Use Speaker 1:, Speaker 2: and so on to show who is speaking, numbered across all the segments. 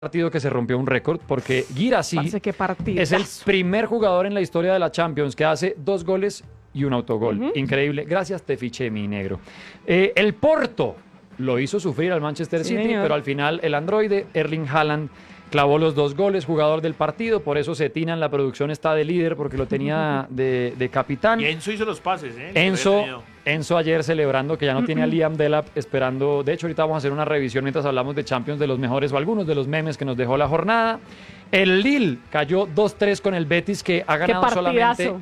Speaker 1: partido que se rompió un récord porque Guirassy es el primer jugador en la historia de la Champions que hace 2 goles y un autogol. Increíble. Gracias, te fiché, mi negro. El Porto lo hizo sufrir al Manchester City, pero al final el androide Erling Haaland clavó los 2 goles, jugador del partido, por eso Cetina en la producción está de líder porque lo tenía de capitán.
Speaker 2: Y Enzo hizo los pases,
Speaker 1: Enzo ayer celebrando que ya no tiene a Liam Delap esperando. De hecho, ahorita vamos a hacer una revisión mientras hablamos de Champions de los mejores o algunos de los memes que nos dejó la jornada. El Lille cayó 2-3 con el Betis, que ha ganado solamente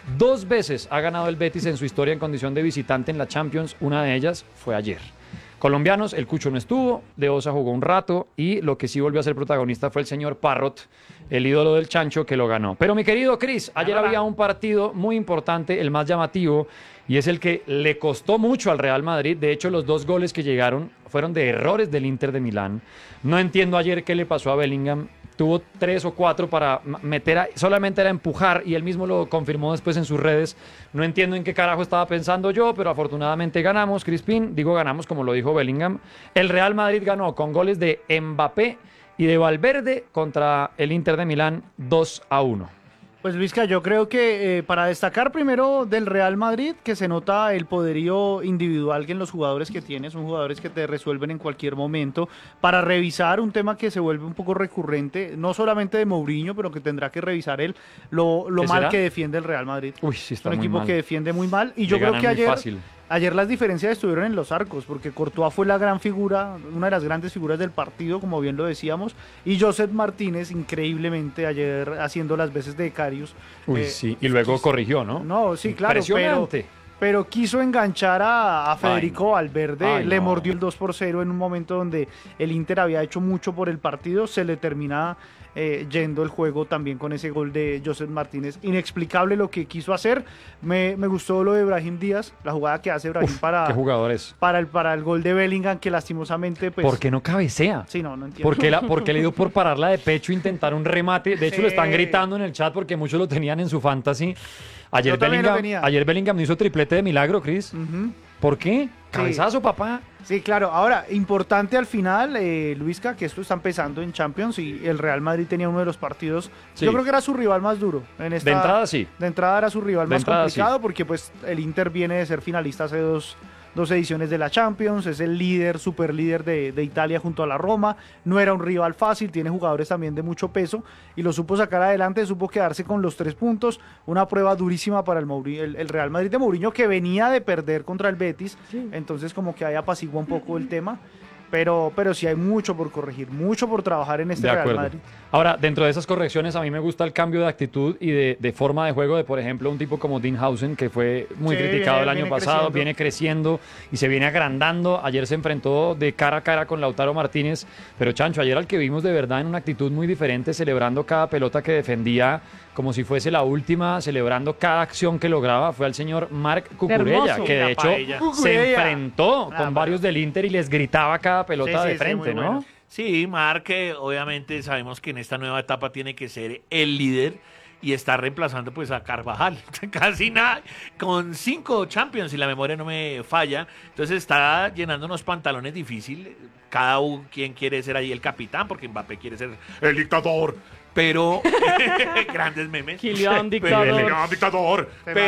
Speaker 1: 2 veces. Ha ganado el Betis en su historia en condición de visitante en la Champions. Una de ellas fue ayer. Colombianos, el Cucho no estuvo, De Osa jugó un rato y lo que sí volvió a ser protagonista fue el señor Parrot, el ídolo del Chancho, que lo ganó. Pero mi querido Cris, ayer había un partido muy importante, el más llamativo, y es el que le costó mucho al Real Madrid. De hecho, los 2 goles que llegaron fueron de errores del Inter de Milán. No entiendo ayer qué le pasó a Bellingham. Tuvo 3 o 4 para meter, solamente era empujar, y él mismo lo confirmó después en sus redes. No entiendo en qué carajo estaba pensando yo, pero afortunadamente ganamos, Crispín. Digo ganamos como lo dijo Bellingham. El Real Madrid ganó con goles de Mbappé y de Valverde contra el Inter de Milán 2-1.
Speaker 3: Pues Luisca, yo creo que para destacar primero del Real Madrid, que se nota el poderío individual que en los jugadores que tiene, son jugadores que te resuelven en cualquier momento. Para revisar un tema que se vuelve un poco recurrente, no solamente de Mourinho, pero que tendrá que revisar él, lo mal que defiende el Real Madrid.
Speaker 1: Uy, sí, está
Speaker 3: es un
Speaker 1: muy
Speaker 3: equipo
Speaker 1: mal.
Speaker 3: Que defiende muy mal, y yo creo que ayer las diferencias estuvieron en los arcos, porque Courtois fue la gran figura, una de las grandes figuras del partido, como bien lo decíamos, y Joseph Martínez, increíblemente, ayer haciendo las veces de Karius.
Speaker 1: Uy, sí, y luego corrigió, ¿no?
Speaker 3: No, sí, claro,
Speaker 1: impresionante.
Speaker 3: Pero quiso enganchar a Federico Valverde, le
Speaker 1: no.
Speaker 3: mordió el 2-0 en un momento donde el Inter había hecho mucho por el partido, se le termina yendo el juego también con ese gol de Joseph Martínez. Inexplicable lo que quiso hacer. Me gustó lo de Brahim Díaz, la jugada que hace Brahim
Speaker 1: ¿qué jugadores?
Speaker 3: para el gol de Bellingham, que lastimosamente pues...
Speaker 1: ¿Por qué no cabecea?
Speaker 3: Sí, no entiendo.
Speaker 1: ¿Por qué le dio por pararla de pecho e intentar un remate? De hecho, lo están gritando en el chat porque muchos lo tenían en su fantasy. Ayer Bellingham no hizo triplete de milagro, Cris. ¿Por qué? Cabezazo, papá.
Speaker 3: Sí, claro. Ahora, importante al final, Luisca, que esto está empezando en Champions y el Real Madrid tenía uno de los partidos. Sí. Yo creo que era su rival más duro. De entrada, sí. De entrada era su rival más complicado, sí, porque pues el Inter viene de ser finalista hace dos ediciones de la Champions, es el líder, super líder de Italia junto a la Roma. No era un rival fácil, tiene jugadores también de mucho peso y lo supo sacar adelante, supo quedarse con los 3 puntos. Una prueba durísima para el Real Madrid de Mourinho, que venía de perder contra el Betis, sí. Entonces como que ahí apacigua un poco el tema. Pero sí hay mucho por corregir, mucho por trabajar en este Real Madrid.
Speaker 1: Ahora, dentro de esas correcciones, a mí me gusta el cambio de actitud y de forma de juego de, por ejemplo, un tipo como Dean Housen, que fue muy criticado el año pasado, viene creciendo y se viene agrandando. Ayer se enfrentó de cara a cara con Lautaro Martínez, pero Chancho, ayer al que vimos de verdad en una actitud muy diferente, celebrando cada pelota que defendía como si fuese la última, celebrando cada acción que lograba, fue al señor Marc Cucurella, que de hecho se enfrentó con varios del Inter y les gritaba cada pelota de frente, ¿no? Bueno.
Speaker 2: Sí, Marc, obviamente sabemos que en esta nueva etapa tiene que ser el líder y está reemplazando pues a Carvajal, casi nada, con 5 Champions, si la memoria no me falla, entonces está llenando unos pantalones difíciles, cada quien quiere ser ahí el capitán, porque Mbappé quiere ser el dictador, pero grandes memes.
Speaker 3: Kylian dictador.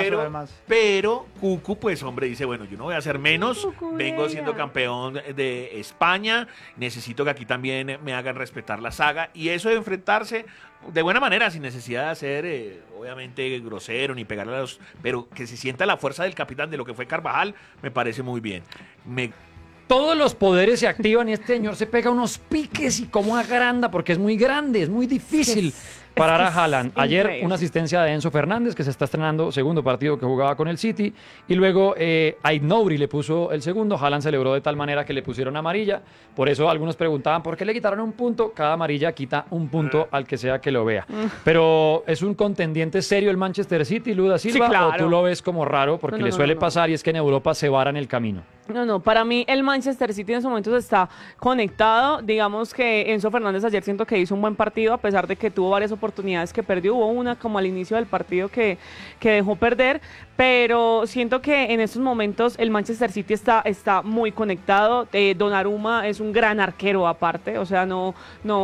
Speaker 2: Pero Cucu, pues hombre, dice, bueno, yo no voy a hacer menos, vengo siendo campeón de España, necesito que aquí también me hagan respetar la saga, y eso de enfrentarse de buena manera, sin necesidad de ser obviamente grosero ni pegarle a los, pero que se sienta la fuerza del capitán de lo que fue Carvajal, me parece muy bien.
Speaker 1: Todos los poderes se activan y este señor se pega unos piques y cómo agranda, porque es muy grande, es muy difícil parar a Haaland. Ayer una asistencia de Enzo Fernández, que se está estrenando, segundo partido que jugaba con el City, y luego Aït-Nouri le puso el segundo. Haaland celebró de tal manera que le pusieron amarilla, por eso algunos preguntaban ¿por qué le quitaron un punto? Cada amarilla quita un punto al que sea que lo vea. Pero ¿es un contendiente serio el Manchester City, Luda Silva? Sí, claro. ¿O tú lo ves como raro? Porque le suele pasar y es que en Europa se varan el camino.
Speaker 4: No, para mí el Manchester City en estos momentos está conectado. Digamos que Enzo Fernández ayer siento que hizo un buen partido, a pesar de que tuvo varias oportunidades que perdió. Hubo una como al inicio del partido que dejó perder, pero siento que en estos momentos el Manchester City está muy conectado. Donnarumma es un gran arquero aparte, o sea, no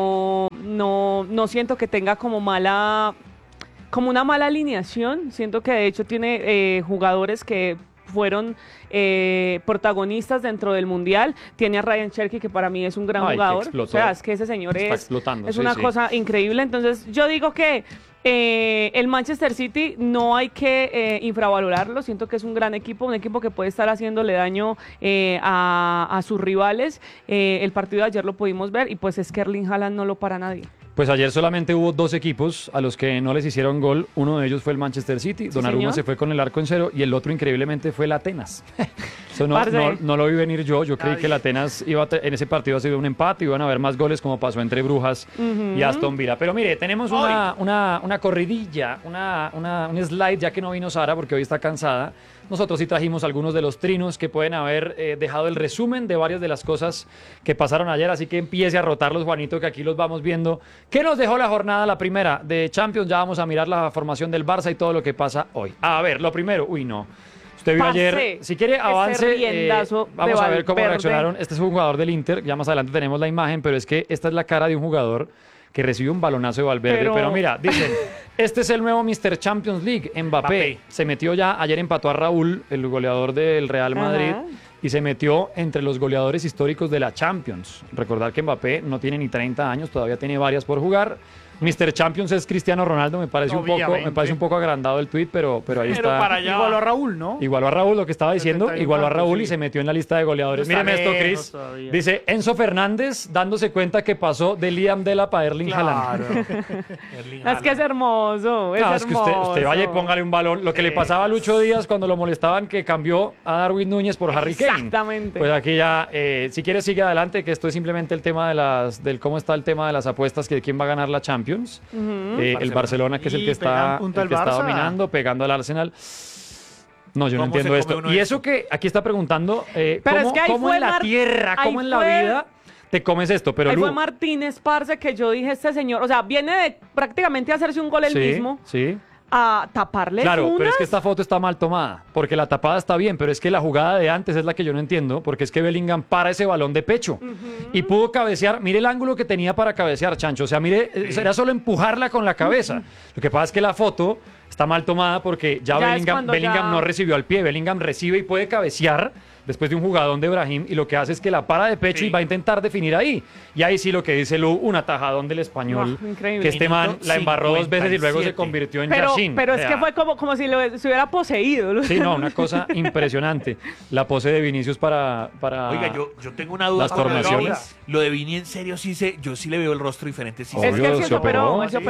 Speaker 4: siento que tenga como una mala alineación. Siento que de hecho tiene jugadores que fueron protagonistas dentro del Mundial. Tiene a Ryan Cherky, que para mí es un gran jugador. O sea, es que ese señor es una cosa increíble. Entonces, yo digo que el Manchester City no hay que infravalorarlo. Siento que es un gran equipo, un equipo que puede estar haciéndole daño a sus rivales. El partido de ayer lo pudimos ver y pues es que Erling Haaland no lo para nadie.
Speaker 1: Pues ayer solamente hubo 2 equipos a los que no les hicieron gol. Uno de ellos fue el Manchester City. Sí, Donnarumma se fue con el arco en 0 y el otro increíbble fue el Atenas. Eso no lo vi venir yo. Yo creí que el Atenas en ese partido ha sido un empate, iban a haber más goles como pasó entre Brujas y Aston Villa. Pero mire, tenemos una corridilla, un slide, ya que no vino Sara porque hoy está cansada. Nosotros sí trajimos algunos de los trinos que pueden haber dejado el resumen de varias de las cosas que pasaron ayer, así que empiece a rotarlos, Juanito, que aquí los vamos viendo. ¿Qué nos dejó la jornada, la primera de Champions? Ya vamos a mirar la formación del Barça y todo lo que pasa hoy. A ver, lo primero, usted vio ayer, si quiere avance, vamos a ver cómo reaccionaron. Este es un jugador del Inter, ya más adelante tenemos la imagen, pero es que esta es la cara de un jugador que recibió un balonazo de Valverde, pero mira, dicen, este es el nuevo Mr. Champions League, Mbappé. Se metió ya, ayer empató a Raúl, el goleador del Real Madrid, y se metió entre los goleadores históricos de la Champions. Recordar que Mbappé no tiene ni 30 años, todavía tiene varias por jugar. Mr. Champions es Cristiano Ronaldo, me parece un poco agrandado el tuit, pero ahí está.
Speaker 3: Igualó a Raúl, ¿no?
Speaker 1: Igualó a Raúl, lo que estaba diciendo, igualó a Raúl y se metió en la lista de goleadores. Míreme esto, Cris. Dice Enzo Fernández dándose cuenta que pasó de Liam Delap a Erling Haaland.
Speaker 4: Es que es hermoso,
Speaker 1: es que usted vaya y póngale un balón. Lo que le pasaba a Lucho Díaz cuando lo molestaban, que cambió a Darwin Núñez por Harry Kane.
Speaker 4: Exactamente.
Speaker 1: Pues aquí ya, si quiere sigue adelante, que esto es simplemente el tema del cómo está el tema de las apuestas, que de quién va a ganar la Champions. El Barcelona, que es el que está dominando, pegando al Arsenal. No, yo no entiendo esto. Y eso que aquí está preguntando, ¿cómo en la tierra, cómo en la vida te comes esto? Pero
Speaker 4: ahí fue Martínez, parce, que yo dije, este señor, o sea, viene de prácticamente hacerse un gol él mismo.
Speaker 1: Sí.
Speaker 4: A taparle
Speaker 1: Claro, pero es que esta foto está mal tomada, porque la tapada está bien, pero es que la jugada de antes es la que yo no entiendo, porque es que Bellingham para ese balón de pecho y pudo cabecear. Mire el ángulo que tenía para cabecear, Chancho, o sea, mire, era solo empujarla con la cabeza. Lo que pasa es que la foto está mal tomada porque ya Bellingham no recibió al pie. Bellingham recibe y puede cabecear después de un jugadón de Brahim, y lo que hace es que la para de pecho y va a intentar definir ahí. Y ahí sí lo que dice Lu, un atajadón del español, que este man la embarró 2 veces y luego se convirtió en Yashin.
Speaker 4: Pero es que fue como si se hubiera poseído.
Speaker 1: Sí, no, una cosa impresionante. La pose de Vinicius para
Speaker 2: Oiga, yo tengo una duda.
Speaker 1: Las formaciones.
Speaker 2: Lo de Vini, en serio, yo sí le veo el rostro diferente. Sí,
Speaker 4: es que él se operó.
Speaker 1: Él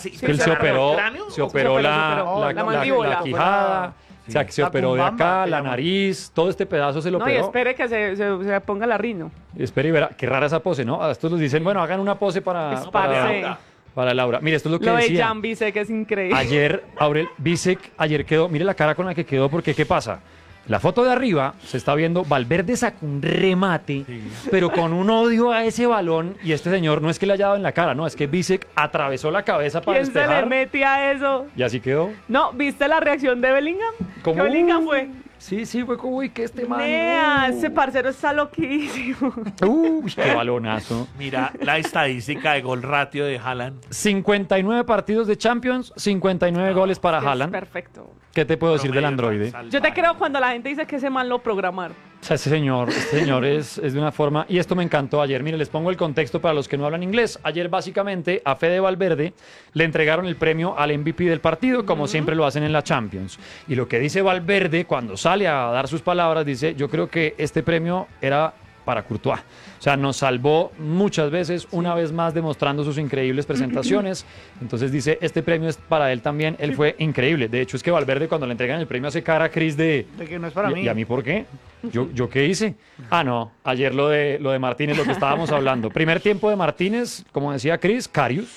Speaker 1: se operó la mandíbula, la quijada. O sea, que se operó de acá, la nariz, todo este pedazo se lo operó.
Speaker 4: No, y espere que se ponga la rino.
Speaker 1: Espere y verá, qué rara esa pose, ¿no? A estos les dicen, bueno, hagan una pose para Laura. Mire, esto es lo que decía.
Speaker 4: Lo de Jan Bisek es increíble.
Speaker 1: Ayer, Aurel Bisek, quedó, mire la cara con la que quedó, porque ¿qué pasa? La foto de arriba se está viendo, Valverde sacó un remate, pero con un odio a ese balón, y este señor no es que le haya dado en la cara, no, es que Bisek atravesó la cabeza para despejar.
Speaker 4: ¿Quién se le metía eso?
Speaker 1: Y así quedó.
Speaker 4: No, ¿viste la reacción de Bellingham?
Speaker 1: ¿Cómo?
Speaker 4: ¿Qué Bellingham fue?
Speaker 1: Sí, fue como, uy, que este man.
Speaker 4: Ese parcero está loquísimo.
Speaker 1: Uy, qué balonazo.
Speaker 2: Mira la estadística de gol ratio de Haaland.
Speaker 1: 59 partidos de Champions, 59 goles para Haaland.
Speaker 4: Perfecto.
Speaker 1: ¿Qué te puedo decir del androide?
Speaker 4: Yo te creo cuando la gente dice que ese man lo programaron.
Speaker 1: O sea, este señor es de una forma, y esto me encantó ayer. Mire, les pongo el contexto para los que no hablan inglés. Ayer, básicamente, a Fede Valverde le entregaron el premio al MVP del partido, como siempre lo hacen en la Champions. Y lo que dice Valverde cuando sale a dar sus palabras, dice, yo creo que este premio era para Courtois. O sea, nos salvó muchas veces, una vez más demostrando sus increíbles presentaciones. Entonces dice, este premio es para él también. Él fue increíble. De hecho, es que Valverde cuando le entregan el premio hace cara a Cris de
Speaker 3: que no es para mí.
Speaker 1: ¿Y a mí por qué? ¿Yo qué hice? Ah, no. Ayer lo de Martínez, lo que estábamos hablando. Primer tiempo de Martínez, como decía Cris, Karius.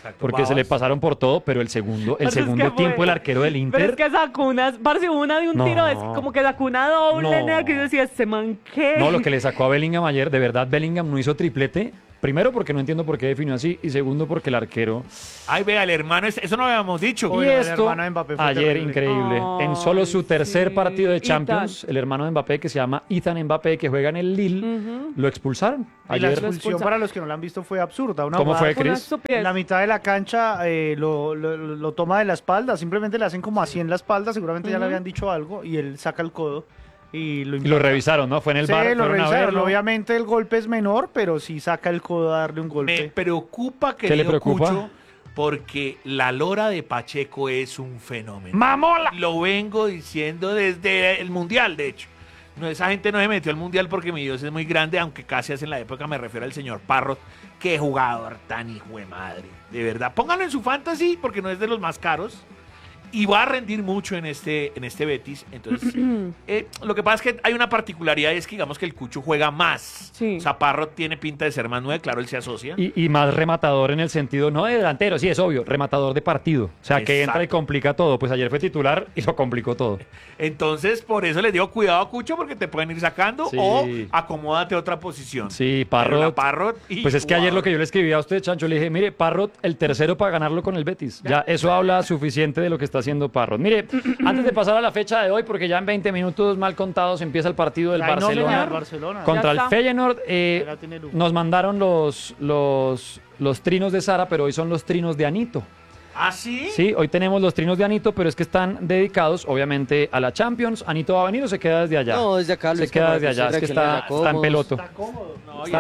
Speaker 1: porque se le pasaron por todo, pero el segundo tiempo el arquero del Inter...
Speaker 4: Pero es que sacó una de un tiro, como que sacó una doble, que yo decía, ¿este man qué?
Speaker 1: No, lo que le sacó a Bellingham ayer, de verdad, Bellingham no hizo triplete. Primero, porque no entiendo por qué definió así. Y segundo, porque el arquero...
Speaker 2: Ay, vea, el hermano... Eso no lo habíamos dicho.
Speaker 1: Y esto, ayer, increíble. En solo su tercer partido de Champions, el hermano de Mbappé, que se llama Ethan Mbappé, que juega en el Lille, lo expulsaron.
Speaker 3: Ayer. Y la expulsión, para los que no la han visto, fue absurda.
Speaker 1: ¿Cómo fue, Cris?
Speaker 3: En la mitad de la cancha lo toma de la espalda. Simplemente le hacen como así en la espalda. Seguramente ya le habían dicho algo. Y él saca el codo. Y lo
Speaker 1: revisaron, ¿no? Fue en el bar.
Speaker 3: Sí, lo revisaron. Obviamente el golpe es menor, pero sí saca el codo a darle un golpe.
Speaker 2: Me preocupa, querido Cucho, porque la lora de Pacheco es un fenómeno.
Speaker 1: ¡Mamola!
Speaker 2: Lo vengo diciendo desde el Mundial, de hecho. No, esa gente no se metió al Mundial porque mi Dios es muy grande, aunque casi hace en la época me refiero al señor Parrot. Qué jugador tan hijo de madre. De verdad, pónganlo en su fantasy porque no es de los más caros. Y va a rendir mucho en este Betis. Entonces, lo que pasa es que hay una particularidad, y es que digamos que el Cucho juega más.
Speaker 4: Sí.
Speaker 2: O sea, Parrot tiene pinta de ser más 9, claro, él se asocia.
Speaker 1: Y más rematador en el sentido, no de delantero, sí, es obvio, rematador de partido. O sea, que entra y complica todo. Pues ayer fue titular y lo complicó todo.
Speaker 2: Entonces, por eso les digo cuidado a Cucho, porque te pueden ir sacando o acomódate a otra posición.
Speaker 1: Sí, Parrot. Pues es que ayer lo que yo le escribí a usted, Chancho, le dije, mire, Parrot, el tercero para ganarlo con el Betis. Ya, eso habla suficiente de lo que está haciendo Parrot. Mire, antes de pasar a la fecha de hoy, porque ya en 20 minutos mal contados empieza el partido del Barcelona contra el Feyenoord. Nos mandaron los trinos de Sara, pero hoy son los trinos de Anito.
Speaker 2: ¿Ah, sí?
Speaker 1: Sí, hoy tenemos los trinos de Anito, pero es que están dedicados, obviamente, a la Champions. ¿Anito va a venir o se queda desde allá?
Speaker 5: No, desde acá.
Speaker 1: Se queda desde allá, es que está en peloto.
Speaker 3: Está cómodo.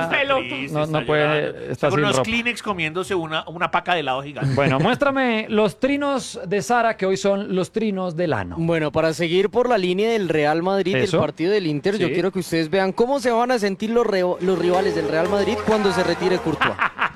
Speaker 1: No puede estar sin
Speaker 2: unos
Speaker 1: ropa.
Speaker 2: Kleenex comiéndose una paca de helado gigante.
Speaker 1: Bueno, muéstrame los trinos de Sara, que hoy son los trinos del ano.
Speaker 5: Bueno, para seguir por la línea del Real Madrid, del partido del Inter, yo quiero que ustedes vean cómo se van a sentir los rivales del Real Madrid cuando se retire Courtois.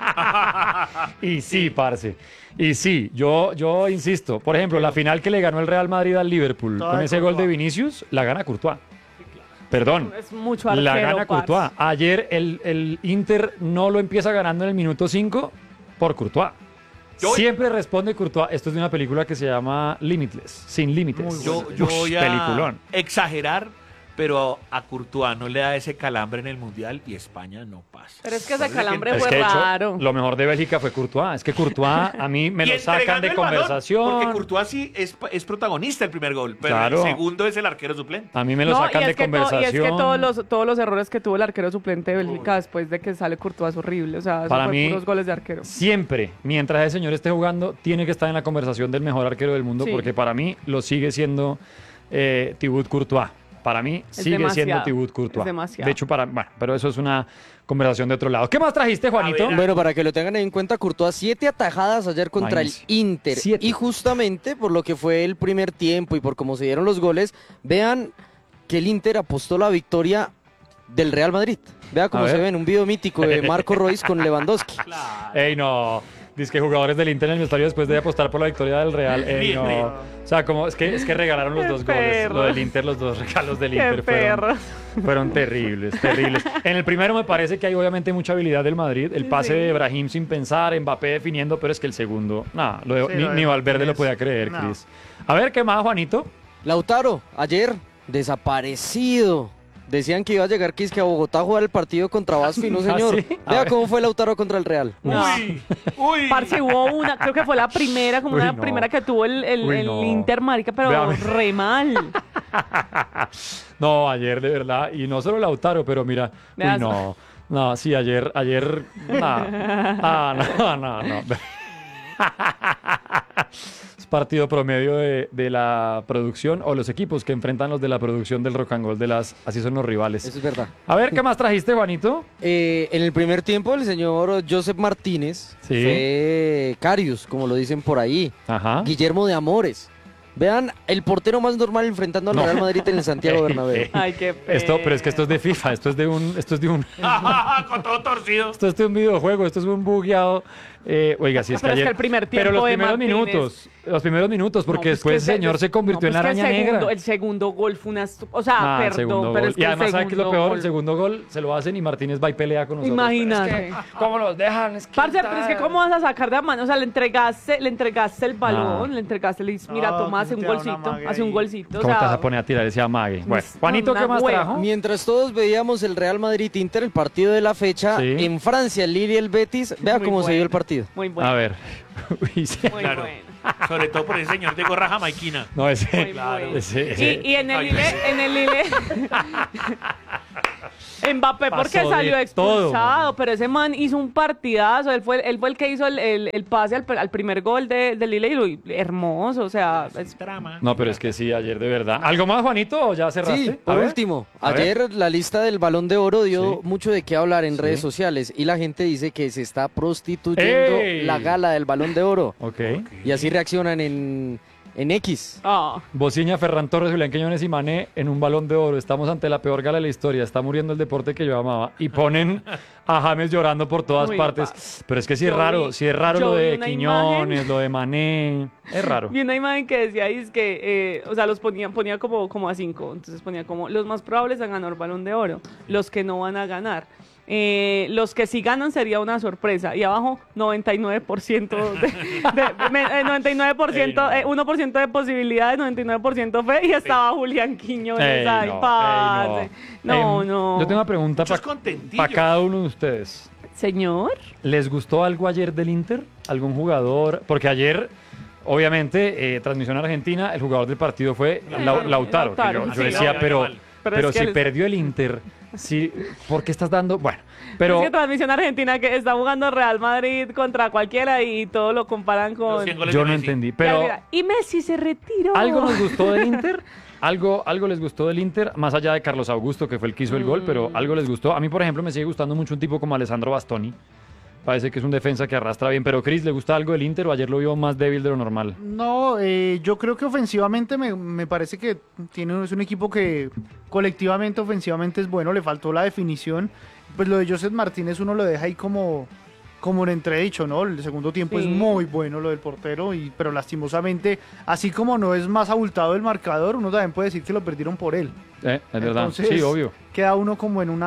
Speaker 1: Y sí, parce. Y sí, yo insisto. Por ejemplo, la final que le ganó el Real Madrid al Liverpool con ese gol de Vinicius, la gana Courtois. Perdón,
Speaker 4: es mucho arquero,
Speaker 1: la gana Courtois. Ayer el Inter no lo empieza ganando en el minuto 5 por Courtois. Siempre responde Courtois. Esto es de una película que se llama Limitless, Sin Límites.
Speaker 2: Yo voy a exagerar, pero a Courtois no le da ese calambre en el Mundial y España no pasa.
Speaker 4: Pero es que ese calambre fue raro.
Speaker 1: Lo mejor de Bélgica fue Courtois. Es que Courtois a mí me lo sacan de conversación.
Speaker 2: Balón, porque Courtois sí es protagonista el primer gol, pero el segundo es el arquero suplente.
Speaker 1: A mí me lo sacan de conversación.
Speaker 4: Y es que todos los errores que tuvo el arquero suplente de Bélgica después de que sale Courtois es horrible. O sea,
Speaker 1: para mí,
Speaker 4: puros goles de arquero.
Speaker 1: Siempre, mientras ese señor esté jugando, tiene que estar en la conversación del mejor arquero del mundo, porque para mí lo sigue siendo Thibaut Courtois. Para mí sigue siendo Thibaut Courtois. De hecho, pero eso es una conversación de otro lado. ¿Qué más trajiste, Juanito?
Speaker 5: Bueno, para que lo tengan en cuenta, Courtois 7 atajadas ayer contra el Inter.
Speaker 1: 7.
Speaker 5: Y justamente por lo que fue el primer tiempo y por cómo se dieron los goles, vean que el Inter apostó la victoria del Real Madrid. Vea cómo se ve en un video mítico de Marco Reus con Lewandowski.
Speaker 1: ¡Ey, no! Dice que jugadores del Inter en el estadio después de apostar por la victoria del Real. No. O sea, es que regalaron los dos goles. Lo del Inter, los dos regalos del Inter fueron terribles. En el primero me parece que hay obviamente mucha habilidad del Madrid. El pase de Brahim sin pensar, Mbappé definiendo, pero es que el segundo, ni Valverde lo podía creer, Cris. A ver, ¿qué más, Juanito?
Speaker 5: Lautaro, ayer, desaparecido. Decían que iba a llegar Quisque a Bogotá a jugar el partido contra Basfi, no señor.
Speaker 1: ¿Sí?
Speaker 5: Vea cómo fue Lautaro contra el Real.
Speaker 2: Uy.
Speaker 4: Parce, hubo una, creo que fue la primera, primera que tuvo el Inter, marica, pero re mal.
Speaker 1: No, ayer de verdad, y no solo Lautaro, pero mira, no, sí, ayer, no. Es partido promedio de la producción o los equipos que enfrentan los de la producción del Rock and Roll, así son los rivales.
Speaker 5: Eso es verdad.
Speaker 1: A ver, ¿qué más trajiste, Juanito?
Speaker 5: En el primer tiempo, el señor Josep Martínez fue Carius, como lo dicen por ahí.
Speaker 1: Ajá.
Speaker 5: Guillermo de Amores. Vean el portero más normal enfrentando al Real Madrid en el Santiago Bernabéu.
Speaker 4: Ay, qué pena.
Speaker 1: Pero es que esto es de FIFA, esto es de un
Speaker 2: Con todo torcido.
Speaker 1: esto es de un videojuego, esto es un bugueado. Oiga, si es que
Speaker 4: Pero es
Speaker 1: ayer,
Speaker 4: que el primer tiempo
Speaker 1: pero
Speaker 4: de Martínez-
Speaker 1: los primeros minutos, porque después el señor se convirtió en la araña negra.
Speaker 4: El segundo gol fue una... O sea,
Speaker 1: El segundo
Speaker 4: perdón, pero
Speaker 1: gol.
Speaker 4: es que
Speaker 1: Y además, ¿sabe qué es lo peor?
Speaker 4: gol-
Speaker 1: El segundo gol se lo hacen y Martínez va y pelea con nosotros.
Speaker 4: Imagínate.
Speaker 1: ¿Cómo los dejan?
Speaker 4: Parce, pero es que ¿cómo vas a sacar de la mano? O sea, le entregaste el balón, le entregaste, le dices, mira, toma, hace un golcito, hace un golcito. O
Speaker 1: ¿Cómo te vas
Speaker 4: sea,
Speaker 1: a poner a tirar ese amague? Bueno, Juanito, ¿qué
Speaker 4: una
Speaker 1: más
Speaker 4: hueva.
Speaker 1: trajo?
Speaker 5: Mientras todos veíamos el Real Madrid-Inter, el partido de la fecha,
Speaker 1: Sí.
Speaker 5: en Francia, el Lille y el Betis, vea
Speaker 4: Muy
Speaker 5: cómo se
Speaker 4: bueno.
Speaker 5: dio el partido.
Speaker 4: muy bueno.
Speaker 1: A ver. Uy, sí.
Speaker 4: Muy
Speaker 2: Claro.
Speaker 4: bueno.
Speaker 2: Sobre todo por ese señor de gorra jamaiquina.
Speaker 1: No, ese.
Speaker 4: Muy bueno.
Speaker 1: ese-
Speaker 4: Y en el Lille, Mbappé porque
Speaker 1: Pasó
Speaker 4: salió
Speaker 1: de todo,
Speaker 4: expulsado,
Speaker 1: man.
Speaker 4: pero ese man hizo un partidazo, él fue el que hizo el pase al primer gol del Lille y hermoso, o sea, es-
Speaker 2: Trama.
Speaker 1: No, pero es que sí, ayer de verdad. ¿Algo más, Juanito, o ya cerraste?
Speaker 5: Sí,
Speaker 1: A
Speaker 5: por
Speaker 1: ver.
Speaker 5: último,
Speaker 1: A ver.
Speaker 5: ayer la lista del Balón de Oro dio
Speaker 1: Sí.
Speaker 5: mucho de qué hablar en
Speaker 1: Sí.
Speaker 5: redes sociales y la gente dice que se está prostituyendo
Speaker 1: ¡Ey!
Speaker 5: la gala del Balón de Oro.
Speaker 1: Ok.
Speaker 5: Y así reaccionan en X.
Speaker 1: Bociña, Ferran Torres, Julián Quiñones y Mané en un Balón de Oro. Estamos ante la peor gala de la historia. Está muriendo el deporte que yo amaba. Y ponen a James llorando por todas
Speaker 4: Uy,
Speaker 1: partes. Pero es que sí es
Speaker 4: Yo
Speaker 1: raro.
Speaker 4: vi-
Speaker 1: Sí es raro
Speaker 4: yo
Speaker 1: lo
Speaker 4: vi
Speaker 1: de
Speaker 4: una
Speaker 1: Quiñones,
Speaker 4: imagen.
Speaker 1: lo de Mané. Es raro.
Speaker 4: Vi una imagen que decía ahí es que, o sea, los ponía como a 5, entonces ponía como los más probables a ganar Balón de Oro, los que no van a ganar. Los que sí ganan sería una sorpresa. Y abajo, 99% 1% de posibilidades, 99% fe. Y estaba Julián Quiñones.
Speaker 1: Ey,
Speaker 4: Ay,
Speaker 1: no,
Speaker 4: parce.
Speaker 1: ey,
Speaker 4: No,
Speaker 1: Em,
Speaker 4: no.
Speaker 1: Yo tengo una pregunta
Speaker 2: Muchos
Speaker 1: para
Speaker 2: contentillos.
Speaker 1: cada uno de ustedes.
Speaker 4: Señor.
Speaker 1: ¿Les gustó algo ayer del Inter? ¿Algún jugador? Porque ayer, obviamente, transmisión argentina, el jugador del partido fue Lautaro. Que
Speaker 4: Lautaro,
Speaker 1: yo
Speaker 4: sí.
Speaker 1: decía, pero
Speaker 4: Pero es que
Speaker 1: si
Speaker 4: él-
Speaker 1: perdió el Inter, sí, ¿por qué estás dando? Bueno,
Speaker 4: Es
Speaker 1: pero
Speaker 4: que transmisión argentina que está jugando Real Madrid contra cualquiera y todo lo comparan con...
Speaker 2: Los 100 goles
Speaker 1: yo
Speaker 2: de
Speaker 1: no
Speaker 2: Messi.
Speaker 1: entendí.
Speaker 4: Y
Speaker 1: Pero
Speaker 4: mira, y Messi se retiró.
Speaker 1: algo nos gustó del Inter. Algo les gustó del Inter, más allá de Carlos Augusto, que fue el que hizo el gol, pero algo les gustó. A mí, por ejemplo, me sigue gustando mucho un tipo como Alessandro Bastoni. Parece que es un defensa que arrastra bien. Pero, Cris, ¿le gusta algo del Inter o ayer lo vio más débil de lo normal?
Speaker 3: No, yo creo que ofensivamente me parece que es un equipo que colectivamente, ofensivamente es bueno, le faltó la definición. Pues lo de Joseph Martínez uno lo deja ahí como en entredicho, ¿no? El segundo tiempo
Speaker 4: Sí.
Speaker 3: es muy bueno lo del portero, pero lastimosamente, así como no es más abultado el marcador, uno también puede decir que lo perdieron por él.
Speaker 1: Es verdad.
Speaker 3: Entonces,
Speaker 1: Sí, obvio.
Speaker 3: Queda uno como en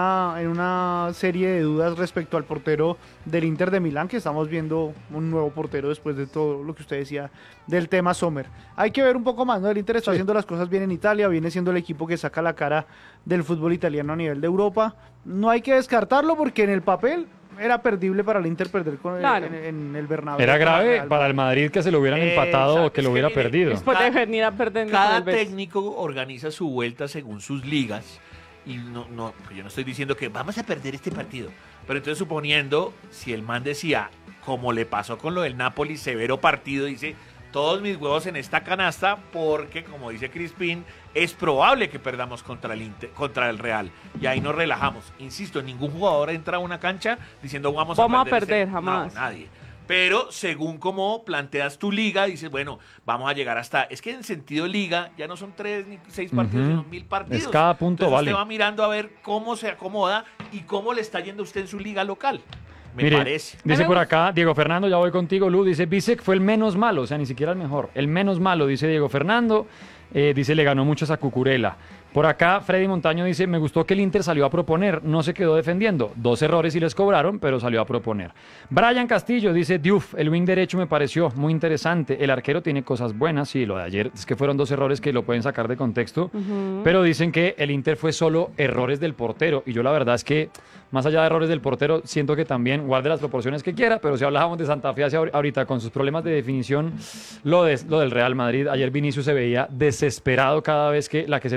Speaker 3: una serie de dudas respecto al portero del Inter de Milán, que estamos viendo un nuevo portero después de todo lo que usted decía del tema Sommer. Hay que ver un poco más, ¿no? El Inter está haciendo las cosas bien en Italia, viene siendo el equipo que saca la cara del fútbol italiano a nivel de Europa. No hay que descartarlo porque en el papel era perdible para el Inter perder
Speaker 4: Claro.
Speaker 3: en el Bernabéu.
Speaker 1: Era
Speaker 3: con el
Speaker 1: grave
Speaker 3: Real
Speaker 1: para el Madrid que se lo hubieran empatado o
Speaker 3: Exacto.
Speaker 1: que lo
Speaker 2: Es que
Speaker 1: hubiera
Speaker 2: mire,
Speaker 1: perdido.
Speaker 4: Después de venir a perder con
Speaker 2: Cada
Speaker 4: el Betis.
Speaker 2: técnico organiza su vuelta según sus ligas. Y no, yo no estoy diciendo que vamos a perder este partido. Pero entonces suponiendo, si el man decía, como le pasó con lo del Napoli, severo partido, dice, todos mis huevos en esta canasta, porque como dice Crispín, es probable que perdamos contra el Real. Y ahí nos relajamos. Insisto, ningún jugador entra a una cancha diciendo vamos a perder.
Speaker 4: jamás.
Speaker 2: No, nadie. Pero según cómo planteas tu liga, dices, bueno, vamos a llegar hasta... Es que en sentido liga ya no son 3 ni 6 partidos,
Speaker 1: Ujú.
Speaker 2: sino 1000 partidos.
Speaker 1: Es cada punto,
Speaker 2: Entonces
Speaker 1: vale.
Speaker 2: usted va mirando a ver cómo se acomoda y cómo le está yendo a usted en su liga local. Me
Speaker 1: Mire,
Speaker 2: parece.
Speaker 1: dice
Speaker 4: me
Speaker 1: por
Speaker 4: gusta.
Speaker 1: acá, Diego Fernando, ya voy contigo, Lu, dice, Bisek fue el menos malo, o sea, ni siquiera el mejor, el menos malo, dice Diego Fernando, dice, le ganó muchos a Cucurella. Por acá, Freddy Montaño dice, me gustó que el Inter salió a proponer, no se quedó defendiendo. 2 errores y les cobraron, pero salió a proponer. Brian Castillo dice, Diouf, el wing derecho me pareció muy interesante. El arquero tiene cosas buenas, sí, lo de ayer es que fueron 2 errores que lo pueden sacar de contexto, pero dicen que el Inter fue solo errores del portero. Y yo la verdad es que, más allá de errores del portero, siento que también guarde las proporciones que quiera, pero si hablábamos de Santa Fe hacia ahorita con sus problemas de definición, lo del Real Madrid, ayer Vinicius se veía desesperado cada vez que la que se tragó Brahim.